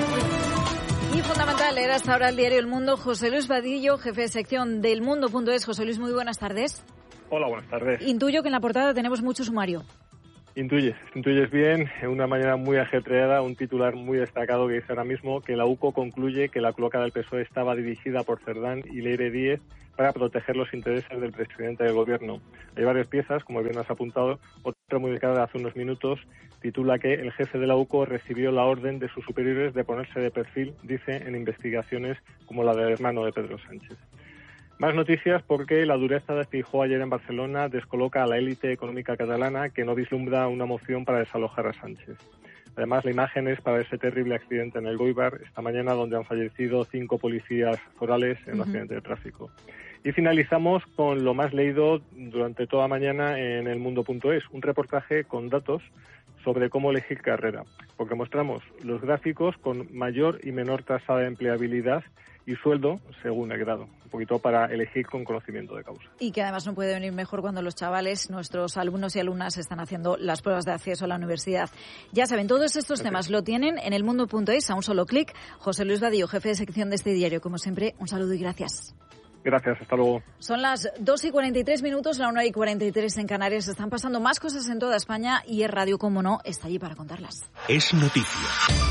Y fundamental era hasta ahora el diario El Mundo. José Luis Vadillo, jefe de sección del Mundo punto es. José Luis, muy buenas tardes.
Hola, buenas tardes.
Intuyo que en la portada tenemos mucho sumario.
Intuyes, intuyes bien, en una mañana muy ajetreada, un titular muy destacado que dice ahora mismo que la U C O concluye que la cloaca del P S O E estaba dirigida por Cerdán y Leire Díez para proteger los intereses del presidente del gobierno. Hay varias piezas, como bien has apuntado, otra muy dedicada hace unos minutos titula que el jefe de la U C O recibió la orden de sus superiores de ponerse de perfil, dice, en investigaciones como la del hermano de Pedro Sánchez. Más noticias porque la dureza de Feijóo ayer en Barcelona descoloca a la élite económica catalana que no vislumbra una moción para desalojar a Sánchez. Además, la imagen es para ese terrible accidente en el Goibar esta mañana donde han fallecido cinco policías forales en un uh-huh. accidente de tráfico. Y finalizamos con lo más leído durante toda mañana en el mundo punto es, un reportaje con datos sobre cómo elegir carrera, porque mostramos los gráficos con mayor y menor tasa de empleabilidad y sueldo según el grado, un poquito para elegir con conocimiento de causa.
Y que además no puede venir mejor cuando los chavales, nuestros alumnos y alumnas, están haciendo las pruebas de acceso a la universidad. Ya saben, todos estos Gracias. temas lo tienen en el mundo punto es a un solo clic. José Luis Vadillo, jefe de sección de este diario, como siempre, un saludo y gracias.
Gracias, hasta luego.
Son las dos y cuarenta y tres minutos, la una y cuarenta y tres en Canarias. Están pasando más cosas en toda España y Es Radio, como no, está allí para contarlas.
Es noticia.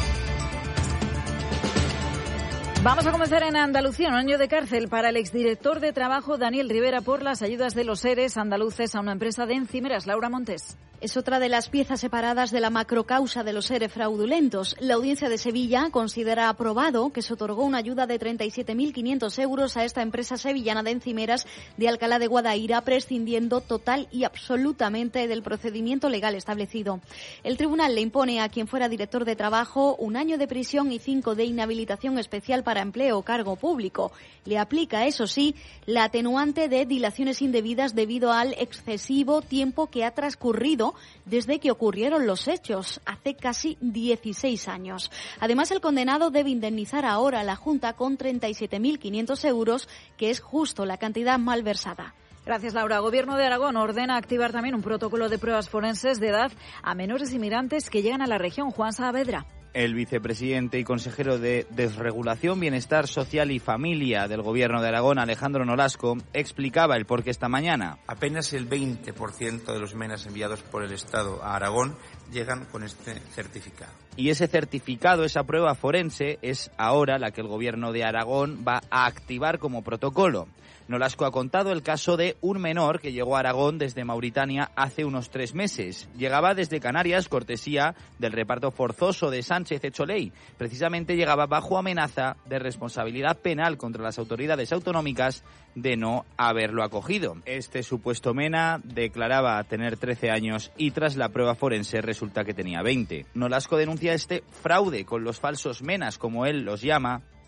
Vamos a comenzar en Andalucía. Un año de cárcel para el exdirector de Trabajo, Daniel Rivera, por las ayudas de los ERES andaluces a una empresa de encimeras. Laura Montes.
Es otra de las piezas separadas de la macrocausa de los ERE fraudulentos. La Audiencia de Sevilla considera aprobado que se otorgó una ayuda de treinta y siete mil quinientos euros a esta empresa sevillana de encimeras de Alcalá de Guadaira, prescindiendo total y absolutamente del procedimiento legal establecido. El tribunal le impone a quien fuera director de Trabajo un año de prisión y cinco de inhabilitación especial para empleo o cargo público. Le aplica, eso sí, la atenuante de dilaciones indebidas debido al excesivo tiempo que ha transcurrido desde que ocurrieron los hechos, hace casi dieciséis años. Además, el condenado debe indemnizar ahora a la Junta con treinta y siete mil quinientos euros, que es justo la cantidad malversada.
Gracias, Laura. Gobierno de Aragón ordena activar también un protocolo de pruebas forenses de edad a menores y migrantes que llegan a la región. Juan Saavedra.
El vicepresidente y consejero de Desregulación, Bienestar Social y Familia del Gobierno de Aragón, Alejandro Nolasco, explicaba el porqué esta mañana.
Apenas el veinte por ciento de los menas enviados por el Estado a Aragón llegan con este certificado.
Y ese certificado, esa prueba forense, es ahora la que el Gobierno de Aragón va a activar como protocolo. Nolasco ha contado el caso de un menor que llegó a Aragón desde Mauritania hace unos tres meses. Llegaba desde Canarias, cortesía del reparto forzoso de Sánchez hecho ley. Precisamente llegaba bajo amenaza de responsabilidad penal contra las autoridades autonómicas de no haberlo acogido. Este supuesto mena declaraba tener trece años y tras la prueba forense resulta que tenía veinte. Nolasco denuncia este fraude con los falsos menas, como él los llama,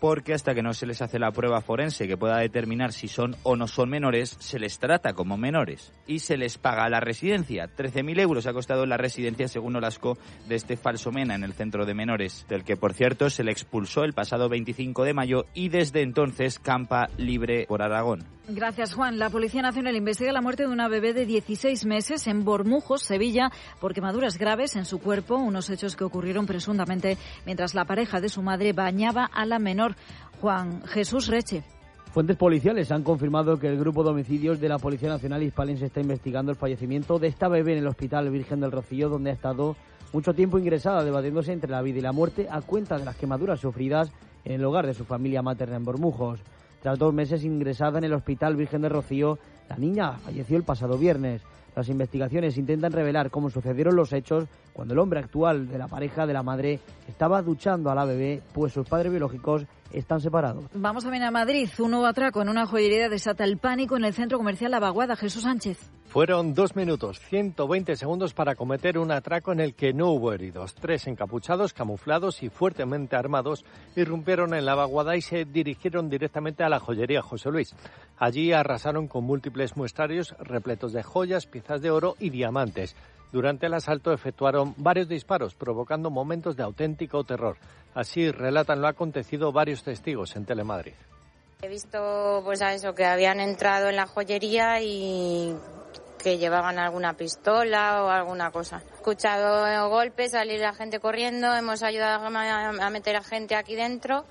porque hasta que no se les hace la prueba forense que pueda determinar si son o no son menores, se les trata como menores y se les paga la residencia. trece mil euros ha costado la residencia, según Olasco, de este falso mena en el centro de menores, del que, por cierto, se le expulsó el pasado veinticinco de mayo y desde entonces campa libre por Aragón.
Gracias, Juan. La Policía Nacional investiga la muerte de una bebé de dieciséis meses en Bormujos, Sevilla, por quemaduras graves en su cuerpo, unos hechos que ocurrieron presuntamente mientras la pareja de su madre bañaba a la menor. Juan Jesús Reche.
Fuentes policiales han confirmado que el grupo de homicidios de la Policía Nacional hispalense está investigando el fallecimiento de esta bebé en el Hospital Virgen del Rocío, donde ha estado mucho tiempo ingresada, debatiéndose entre la vida y la muerte a cuenta de las quemaduras sufridas en el hogar de su familia materna en Bormujos. Tras dos meses ingresada en el Hospital Virgen del Rocío, la niña falleció el pasado viernes. Las investigaciones intentan revelar cómo sucedieron los hechos cuando el hombre actual de la pareja de la madre estaba duchando a la bebé, pues sus padres biológicos están separados.
Vamos también a Madrid. Un nuevo atraco en una joyería desata el pánico en el centro comercial La Vaguada. Jesús Sánchez.
Fueron dos minutos, ciento veinte segundos para cometer un atraco en el que no hubo heridos. Tres encapuchados, camuflados y fuertemente armados irrumpieron en La Vaguada y se dirigieron directamente a la joyería José Luis. Allí arrasaron con múltiples muestrarios repletos de joyas, piezas de oro y diamantes. Durante el asalto efectuaron varios disparos, provocando momentos de auténtico terror. Así relatan lo acontecido varios testigos en Telemadrid.
He visto pues a eso, que habían entrado en la joyería y que llevaban alguna pistola o alguna cosa. He escuchado golpes, salir la gente corriendo, hemos ayudado a meter a gente aquí dentro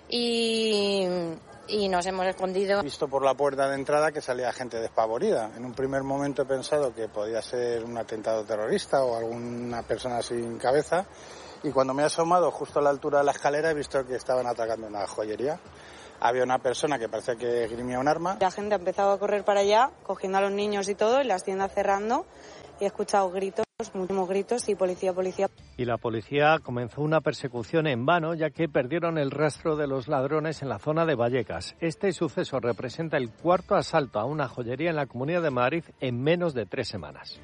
y... y nos hemos escondido.
He visto por la puerta de entrada que salía gente despavorida. En un primer momento he pensado que podía ser un atentado terrorista o alguna persona sin cabeza, y cuando me he asomado justo a la altura de la escalera he visto que estaban atacando una joyería. Había una persona que parecía que esgrimía un arma.
La gente ha empezado a correr para allá, cogiendo a los niños y todo, y las tiendas cerrando, y he escuchado gritos, muchísimos gritos, y policía, policía.
Y la policía comenzó una persecución en vano, ya que perdieron el rastro de los ladrones en la zona de Vallecas. Este suceso representa el cuarto asalto a una joyería en la Comunidad de Madrid en menos de tres semanas.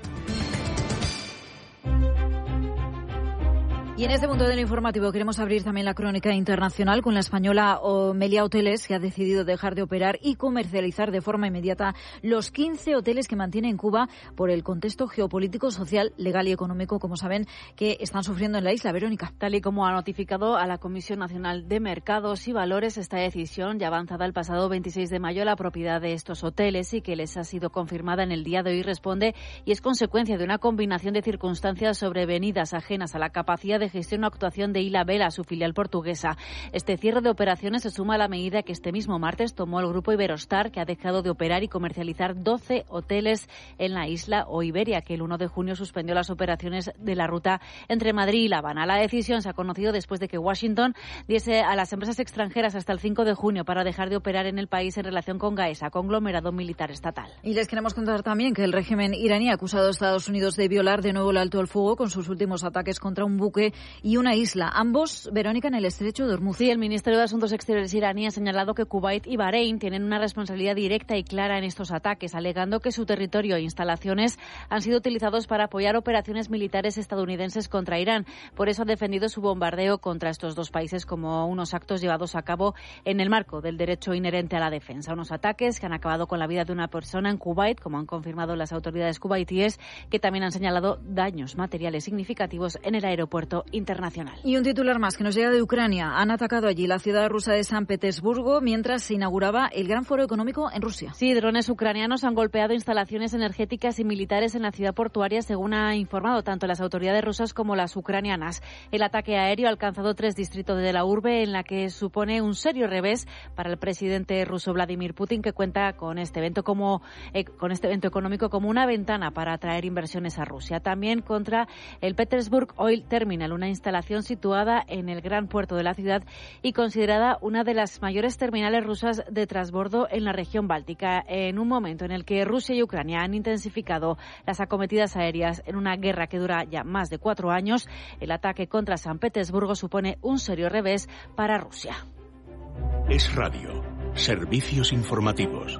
Y en este punto del informativo queremos abrir también la crónica internacional con la española Meliá Hoteles, que ha decidido dejar de operar y comercializar de forma inmediata los quince hoteles que mantiene en Cuba por el contexto geopolítico, social, legal y económico, como saben, que están sufriendo en la isla. Verónica.
Tal y como ha notificado a la Comisión Nacional de Mercados y Valores, esta decisión ya avanzada el pasado veintiséis de mayo, la propiedad de estos hoteles y que les ha sido confirmada en el día de hoy, responde y es consecuencia de una combinación de circunstancias sobrevenidas ajenas a la capacidad de gestión o actuación de Ilha Bela, su filial portuguesa. Este cierre de operaciones se suma a la medida que este mismo martes tomó el grupo Iberostar, que ha dejado de operar y comercializar doce hoteles en la isla, o Iberia, que el uno de junio suspendió las operaciones de la ruta entre Madrid y La Habana. La decisión se ha conocido después de que Washington diese a las empresas extranjeras hasta el cinco de junio para dejar de operar en el país en relación con Gaesa, conglomerado militar estatal.
Y les queremos contar también que el régimen iraní ha acusado a Estados Unidos de violar de nuevo el alto el fuego con sus últimos ataques contra un buque y una isla, ambos, Verónica, en el estrecho de Hormuz.
Sí, el Ministerio de Asuntos Exteriores iraní ha señalado que Kuwait y Bahrein tienen una responsabilidad directa y clara en estos ataques, alegando que su territorio e instalaciones han sido utilizados para apoyar operaciones militares estadounidenses contra Irán. Por eso ha defendido su bombardeo contra estos dos países como unos actos llevados a cabo en el marco del derecho inherente a la defensa. Unos ataques que han acabado con la vida de una persona en Kuwait, como han confirmado las autoridades kuwaitíes, que también han señalado daños materiales significativos en el aeropuerto internacional.
Y un titular más que nos llega de Ucrania. Han atacado allí la ciudad rusa de San Petersburgo mientras se inauguraba el gran foro económico en Rusia.
Sí, drones ucranianos han golpeado instalaciones energéticas y militares en la ciudad portuaria, según ha informado tanto las autoridades rusas como las ucranianas. El ataque aéreo ha alcanzado tres distritos de la urbe, en la que supone un serio revés para el presidente ruso Vladimir Putin, que cuenta con este evento como eh, con este evento económico como una ventana para atraer inversiones a Rusia. También contra el Petersburg Oil Terminal, una instalación situada en el gran puerto de la ciudad y considerada una de las mayores terminales rusas de transbordo en la región báltica, en un momento en el que Rusia y Ucrania han intensificado las acometidas aéreas en una guerra que dura ya más de cuatro años. El ataque contra San Petersburgo supone un serio revés para Rusia.
Es Radio. Servicios informativos.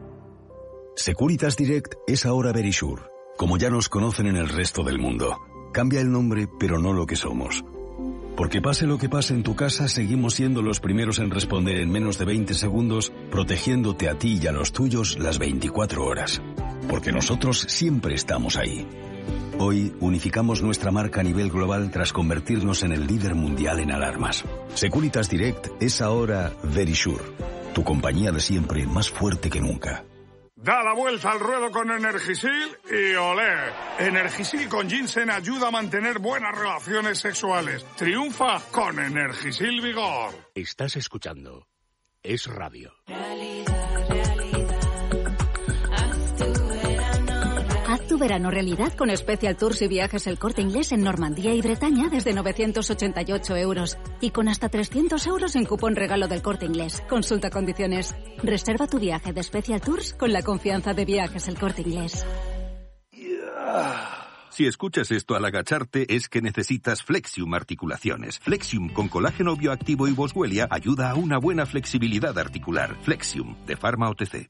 Securitas Direct es ahora Verisure, como ya nos conocen en el resto del mundo. Cambia el nombre, pero no lo que somos. Porque pase lo que pase en tu casa, seguimos siendo los primeros en responder en menos de veinte segundos, protegiéndote a ti y a los tuyos las veinticuatro horas. Porque nosotros siempre estamos ahí. Hoy unificamos nuestra marca a nivel global tras convertirnos en el líder mundial en alarmas. Securitas Direct es ahora Verisure, tu compañía de siempre más fuerte que nunca.
Da la vuelta al ruedo con Energisil y olé. Energisil con ginseng ayuda a mantener buenas relaciones sexuales. Triunfa con Energisil Vigor.
Estás escuchando Es Radio.
Haz tu verano realidad con Special Tours y Viajes El Corte Inglés en Normandía y Bretaña desde novecientos ochenta y ocho euros. Y con hasta trescientos euros en cupón regalo del Corte Inglés. Consulta condiciones. Reserva tu viaje de Special Tours con la confianza de Viajes El Corte Inglés.
Si escuchas esto al agacharte es que necesitas Flexium Articulaciones. Flexium con colágeno bioactivo y boswellia ayuda a una buena flexibilidad articular. Flexium, de Pharma O T C.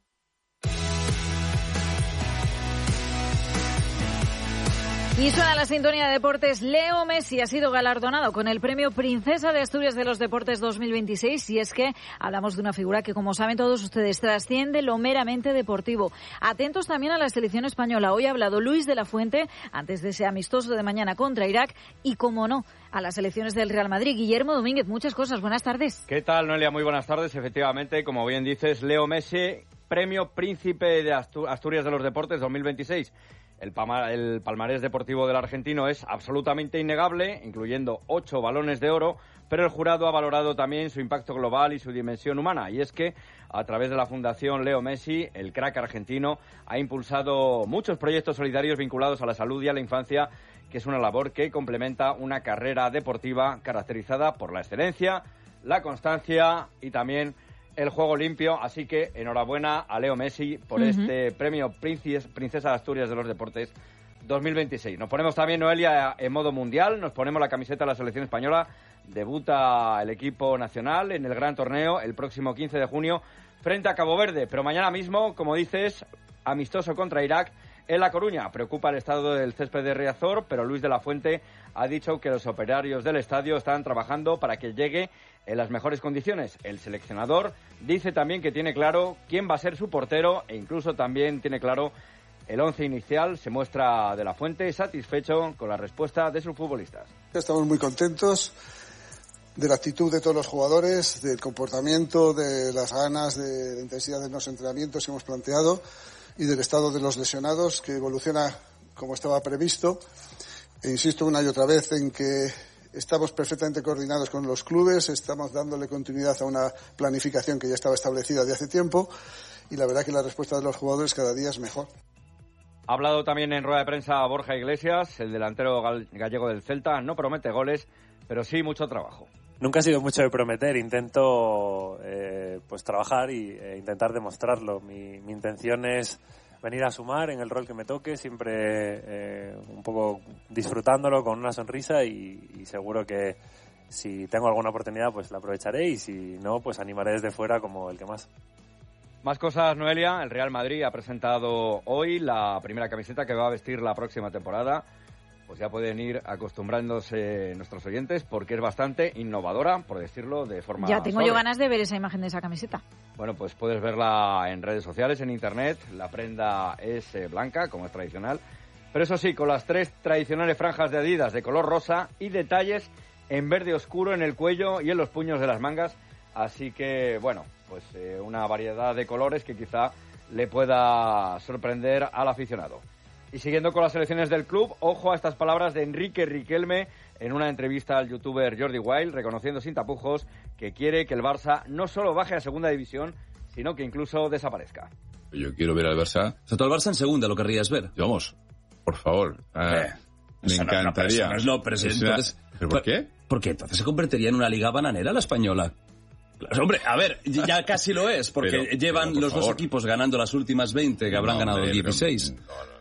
Y suena la sintonía de deportes. Leo Messi ha sido galardonado con el premio Princesa de Asturias de los Deportes dos mil veintiséis y es que hablamos de una figura que, como saben todos ustedes, trasciende lo meramente deportivo. Atentos también a la selección española. Hoy ha hablado Luis de la Fuente antes de ese amistoso de mañana contra Irak y, como no, a las selecciones del Real Madrid. Guillermo Domínguez, muchas cosas. Buenas tardes.
¿Qué tal, Noelia? Muy buenas tardes. Efectivamente, como bien dices, Leo Messi, premio Príncipe de Asturias de los Deportes dos mil veintiséis. El, pama, el palmarés deportivo del argentino es absolutamente innegable, incluyendo ocho balones de oro, pero el jurado ha valorado también su impacto global y su dimensión humana. Y es que, a través de la Fundación Leo Messi, el crack argentino ha impulsado muchos proyectos solidarios vinculados a la salud y a la infancia, que es una labor que complementa una carrera deportiva caracterizada por la excelencia, la constancia y también el juego limpio, así que enhorabuena a Leo Messi por uh-huh. este premio Princes, Princesa de Asturias de los Deportes dos mil veintiséis. Nos ponemos también, Noelia, en modo mundial, nos ponemos la camiseta de la selección española, debuta el equipo nacional en el gran torneo el próximo quince de junio frente a Cabo Verde, pero mañana mismo, como dices, amistoso contra Irak en La Coruña. Preocupa el estado del césped de Riazor, pero Luis de la Fuente ha dicho que los operarios del estadio están trabajando para que llegue en las mejores condiciones. El seleccionador dice también que tiene claro quién va a ser su portero e incluso también tiene claro el once inicial. Se muestra de la Fuente satisfecho con la respuesta de sus futbolistas.
Estamos muy contentos de la actitud de todos los jugadores, del comportamiento, de las ganas, de la intensidad de los entrenamientos que hemos planteado y del estado de los lesionados, que evoluciona como estaba previsto. E insisto una y otra vez en que estamos perfectamente coordinados con los clubes, estamos dándole continuidad a una planificación que ya estaba establecida de hace tiempo y la verdad que la respuesta de los jugadores cada día es mejor.
Ha hablado también en rueda de prensa Borja Iglesias, el delantero gallego del Celta. No promete goles, pero sí mucho trabajo.
Nunca ha sido mucho de prometer, intento eh, pues trabajar y e intentar demostrarlo. Mi, mi intención es venir a sumar en el rol que me toque, siempre eh, un poco disfrutándolo con una sonrisa y, y seguro que si tengo alguna oportunidad pues la aprovecharé y si no pues animaré desde fuera como el que más.
Más cosas, Noelia. El Real Madrid ha presentado hoy la primera camiseta que va a vestir la próxima temporada. Pues ya pueden ir acostumbrándose nuestros oyentes porque es bastante innovadora, por decirlo de forma
Ya tengo
suave.
yo ganas de ver esa imagen de esa camiseta.
Bueno, pues puedes verla en redes sociales, en internet. La prenda es eh, blanca, como es tradicional. Pero eso sí, con las tres tradicionales franjas de Adidas de color rosa y detalles en verde oscuro en el cuello y en los puños de las mangas. Así que, bueno, pues eh, una variedad de colores que quizá le pueda sorprender al aficionado. Y siguiendo con las selecciones del club, ojo a estas palabras de Enrique Riquelme en una entrevista al youtuber Jordi Wild, reconociendo sin tapujos que quiere que el Barça no solo baje a segunda división, sino que incluso desaparezca.
Yo quiero ver al Barça... O sea, tú al Barça en segunda lo querrías ver. Vamos, por favor. Eh, me encantaría. No, no, pero, es entonces, ¿Pero por qué? Porque entonces se convertiría en una liga bananera la española. Claro, hombre, a ver, ya casi lo es, porque pero, llevan pero, los favor. dos equipos ganando las últimas veinte, que habrán no, ganado hombre, dieciséis. No, no.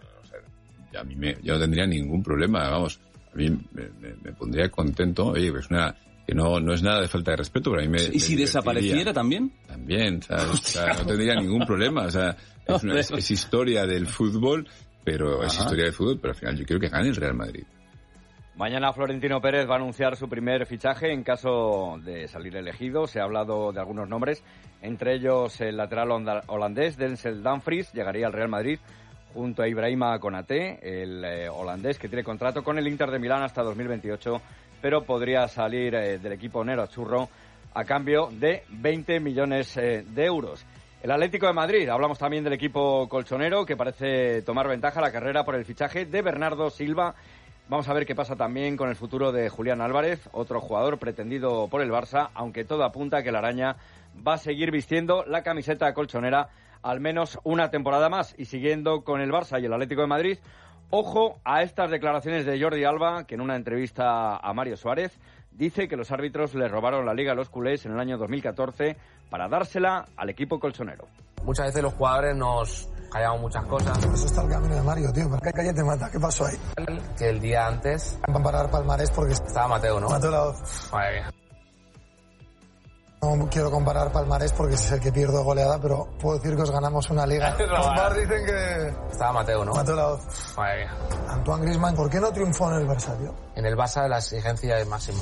A mí me, yo no tendría ningún problema, vamos, a mí me, me, me pondría contento, oye, pues una, que no, no es nada de falta de respeto, pero a mí me... ¿Y si desapareciera también? También, ¿sabes? O sea, no tendría ningún problema, o sea, es, una, es, es historia del fútbol, pero Ajá. es historia del fútbol, pero al final yo quiero que gane el Real Madrid.
Mañana Florentino Pérez va a anunciar su primer fichaje en caso de salir elegido. Se ha hablado de algunos nombres, entre ellos el lateral holandés Denzel Dumfries, llegaría al Real Madrid junto a Ibrahima Konaté, el eh, holandés que tiene contrato con el Inter de Milán hasta dos mil veintiocho, pero podría salir eh, del equipo nerazzurro a cambio de veinte millones eh, de euros. El Atlético de Madrid, hablamos también del equipo colchonero que parece tomar ventaja la carrera por el fichaje de Bernardo Silva. Vamos a ver qué pasa también con el futuro de Julián Álvarez, otro jugador pretendido por el Barça, aunque todo apunta a que la araña va a seguir vistiendo la camiseta colchonera al menos una temporada más. Y siguiendo con el Barça y el Atlético de Madrid, ojo a estas declaraciones de Jordi Alba, que en una entrevista a Mario Suárez dice que los árbitros le robaron la liga a los culés en el año dos mil catorce para dársela al equipo colchonero.
Muchas veces los jugadores nos callamos muchas cosas.
Eso está el camino de Mario, tío. ¿Qué calle te mata? ¿Qué pasó ahí?
Que el día antes...
Van a parar Palmarés porque...
Estaba Mateo, ¿no?
Mateo la...
Madre mía.
No quiero comparar Palmarés porque es el que pierdo goleada, pero puedo decir que os ganamos una liga. Los Bar dicen que...
Estaba Mateo, ¿no?
Mateo la...
Madre mía.
Antoine Griezmann, ¿por qué no triunfó en el Barça, tío?
En el Barça la exigencia es máxima.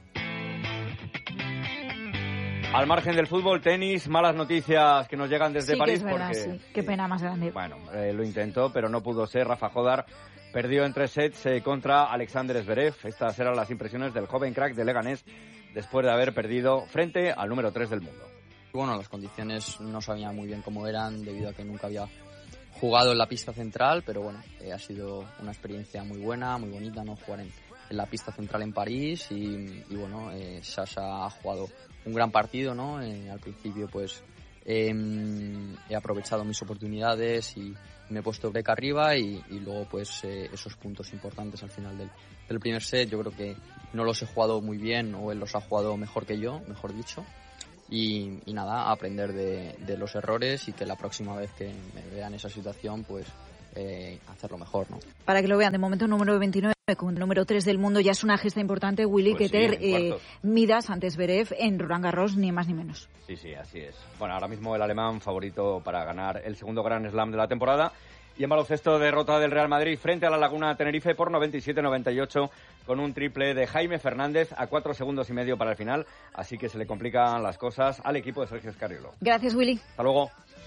Al margen del fútbol, tenis, malas noticias que nos llegan desde
sí,
París.
Que es verdad,
porque,
sí. Qué pena más grande.
Bueno, eh, lo intentó, pero no pudo ser. Rafa Jodar perdió en tres sets eh, contra Alexander Zverev. Estas eran las impresiones del joven crack de Leganés después de haber perdido frente al número tres del mundo.
Bueno, las condiciones no sabía muy bien cómo eran debido a que nunca había jugado en la pista central, pero bueno, eh, ha sido una experiencia muy buena, muy bonita, ¿no? Jugar en, en la pista central en París y, y bueno, eh, Sasha ha jugado un gran partido, ¿no? Eh, al principio, pues, eh, he aprovechado mis oportunidades y me he puesto break arriba y, y luego, pues, eh, esos puntos importantes al final del, del primer set. Yo creo que no los he jugado muy bien o él los ha jugado mejor que yo, mejor dicho. Y, y nada, aprender de, de los errores y que la próxima vez que me vea en esa situación, pues, eh, hacerlo mejor, ¿no?
Para que lo vean, de momento número veintinueve, como el número tres del mundo, ya es una gesta importante, Willy,
pues
que
sí,
ter eh, Midas ante Zverev en Roland Garros, ni más ni menos.
Sí, sí, así es. Bueno, ahora mismo el alemán favorito para ganar el segundo Grand Slam de la temporada. Y en baloncesto, derrota del Real Madrid frente a la Laguna Tenerife por noventa y siete noventa y ocho con un triple de Jaime Fernández a cuatro segundos y medio para el final. Así que se le complican las cosas al equipo de Sergio Escariolo.
Gracias, Willy.
Hasta luego.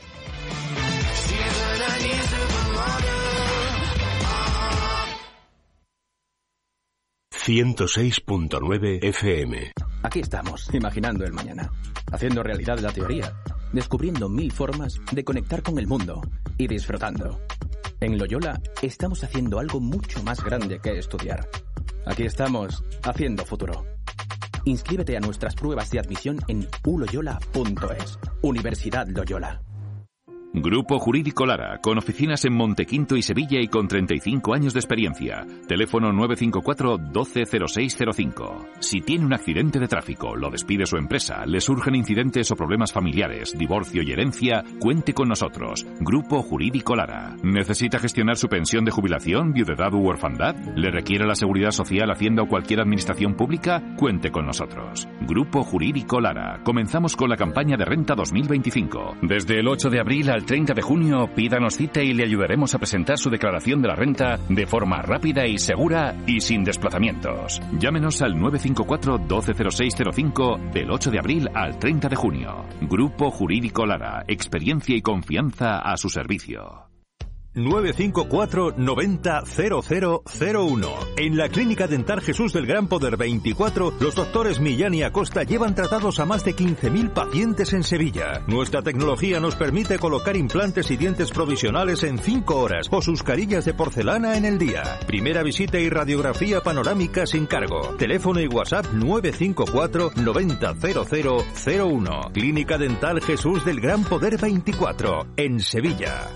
ciento seis punto nueve F M.
Aquí estamos, imaginando el mañana, haciendo realidad la teoría, descubriendo mil formas de conectar con el mundo y disfrutando. En Loyola estamos haciendo algo mucho más grande que estudiar. Aquí estamos, haciendo futuro. Inscríbete a nuestras pruebas de admisión en u loyola punto es. Universidad Loyola.
Grupo Jurídico Lara, con oficinas en Montequinto y Sevilla y con treinta y cinco años de experiencia. Teléfono nueve cinco cuatro, doce cero seis cero cinco. Si tiene un accidente de tráfico, lo despide su empresa, le surgen incidentes o problemas familiares, divorcio y herencia, cuente con nosotros. Grupo Jurídico Lara. ¿Necesita gestionar su pensión de jubilación, viudedad u orfandad? ¿Le requiere la Seguridad Social, Hacienda o cualquier administración pública? Cuente con nosotros. Grupo Jurídico Lara. Comenzamos con la campaña de renta dos mil veinticinco. Desde el ocho de abril al treinta de junio, pídanos cita y le ayudaremos a presentar su declaración de la renta de forma rápida y segura y sin desplazamientos. Llámenos al nueve cinco cuatro, doce cero seis cero cinco del ocho de abril al treinta de junio. Grupo Jurídico Lara. Experiencia y confianza a su servicio.
nueve cinco cuatro, noventa, cero cero cero uno. En la Clínica Dental Jesús del Gran Poder veinticuatro, los doctores Millán y Acosta llevan tratados a más de quince mil pacientes en Sevilla. Nuestra tecnología nos permite colocar implantes y dientes provisionales en cinco horas o sus carillas de porcelana en el día. Primera visita y radiografía panorámica sin cargo. Teléfono y WhatsApp nueve cinco cuatro, noventa, cero cero cero uno. Clínica Dental Jesús del Gran Poder veinticuatro, en Sevilla.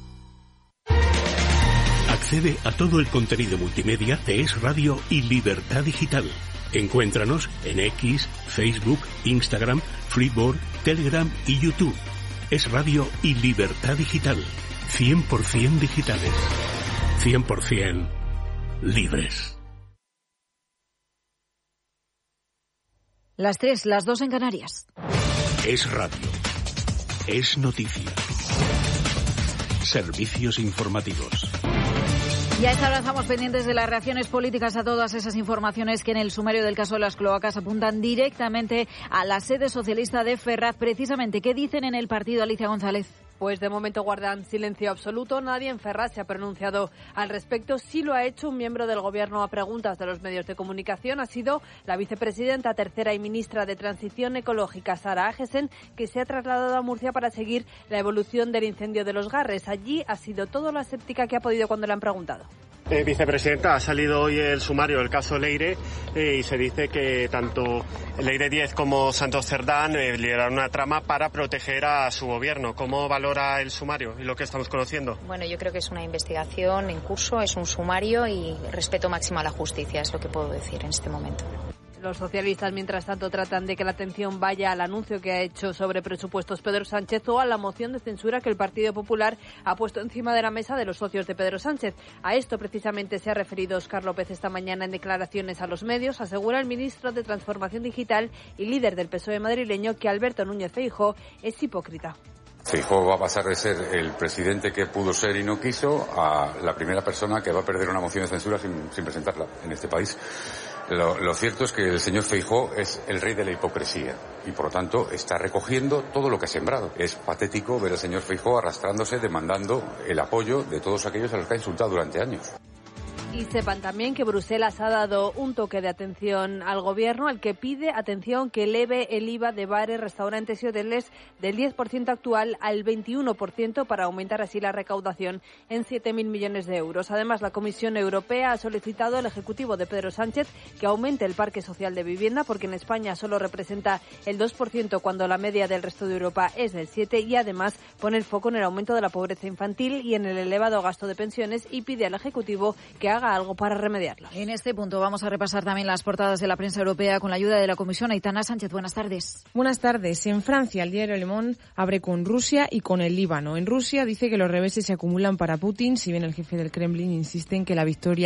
Accede a todo el contenido multimedia de Es Radio y Libertad Digital. Encuéntranos en X, Facebook, Instagram, Freeboard, Telegram y YouTube. Es Radio y Libertad Digital. cien por ciento digitales. cien por ciento libres.
Las tres, las dos en Canarias.
Es Radio. Es noticia. Servicios informativos.
Y a esta hora estamos pendientes de las reacciones políticas a todas esas informaciones que en el sumario del caso de las cloacas apuntan directamente a la sede socialista de Ferraz. Precisamente, ¿qué dicen en el partido, Alicia González?
Pues de momento guardan silencio absoluto. Nadie en Ferraz se ha pronunciado al respecto. Sí lo ha hecho un miembro del Gobierno a preguntas de los medios de comunicación. Ha sido la vicepresidenta tercera y ministra de Transición Ecológica, Sara Agesen, que se ha trasladado a Murcia para seguir la evolución del incendio de Los Garres. Allí ha sido todo lo aséptica que ha podido cuando le han preguntado.
Eh, vicepresidenta, ha salido hoy el sumario del caso Leire eh, y se dice que tanto Leire diez como Santos Cerdán eh, lideraron una trama para proteger a su gobierno. ¿Cómo valora el sumario y lo que estamos conociendo?
Bueno, yo creo que es una investigación en curso, es un sumario y respeto máximo a la justicia, es lo que puedo decir en este momento.
Los socialistas, mientras tanto, tratan de que la atención vaya al anuncio que ha hecho sobre presupuestos Pedro Sánchez o a la moción de censura que el Partido Popular ha puesto encima de la mesa de los socios de Pedro Sánchez. A esto precisamente se ha referido Óscar López esta mañana en declaraciones a los medios. Asegura el ministro de Transformación Digital y líder del P S O E madrileño que Alberto Núñez Feijóo es hipócrita.
Feijóo va a pasar de ser el presidente que pudo ser y no quiso a la primera persona que va a perder una moción de censura sin, sin presentarla en este país. Lo, lo cierto es que el señor Feijóo es el rey de la hipocresía y, por lo tanto, está recogiendo todo lo que ha sembrado. Es patético ver al señor Feijóo arrastrándose, demandando el apoyo de todos aquellos a los que ha insultado durante años.
Y sepan también que Bruselas ha dado un toque de atención al Gobierno, al que pide, atención, que eleve el I V A de bares, restaurantes y hoteles del diez por ciento actual al veintiuno por ciento para aumentar así la recaudación en siete mil millones de euros. Además, la Comisión Europea ha solicitado al Ejecutivo de Pedro Sánchez que aumente el parque social de vivienda, porque en España solo representa el dos por ciento cuando la media del resto de Europa es del siete por ciento, y además pone el foco en el aumento de la pobreza infantil y en el elevado gasto de pensiones, y pide al Ejecutivo que haga algo para remediarlo.
En este punto vamos a repasar también las portadas de la prensa europea con la ayuda de la Comisión. Aitana Sánchez, buenas tardes.
Buenas tardes. En Francia, el diario Le Monde abre con Rusia y con el Líbano. En Rusia dice que los reveses se acumulan para Putin, si bien el jefe del Kremlin insiste en que la victoria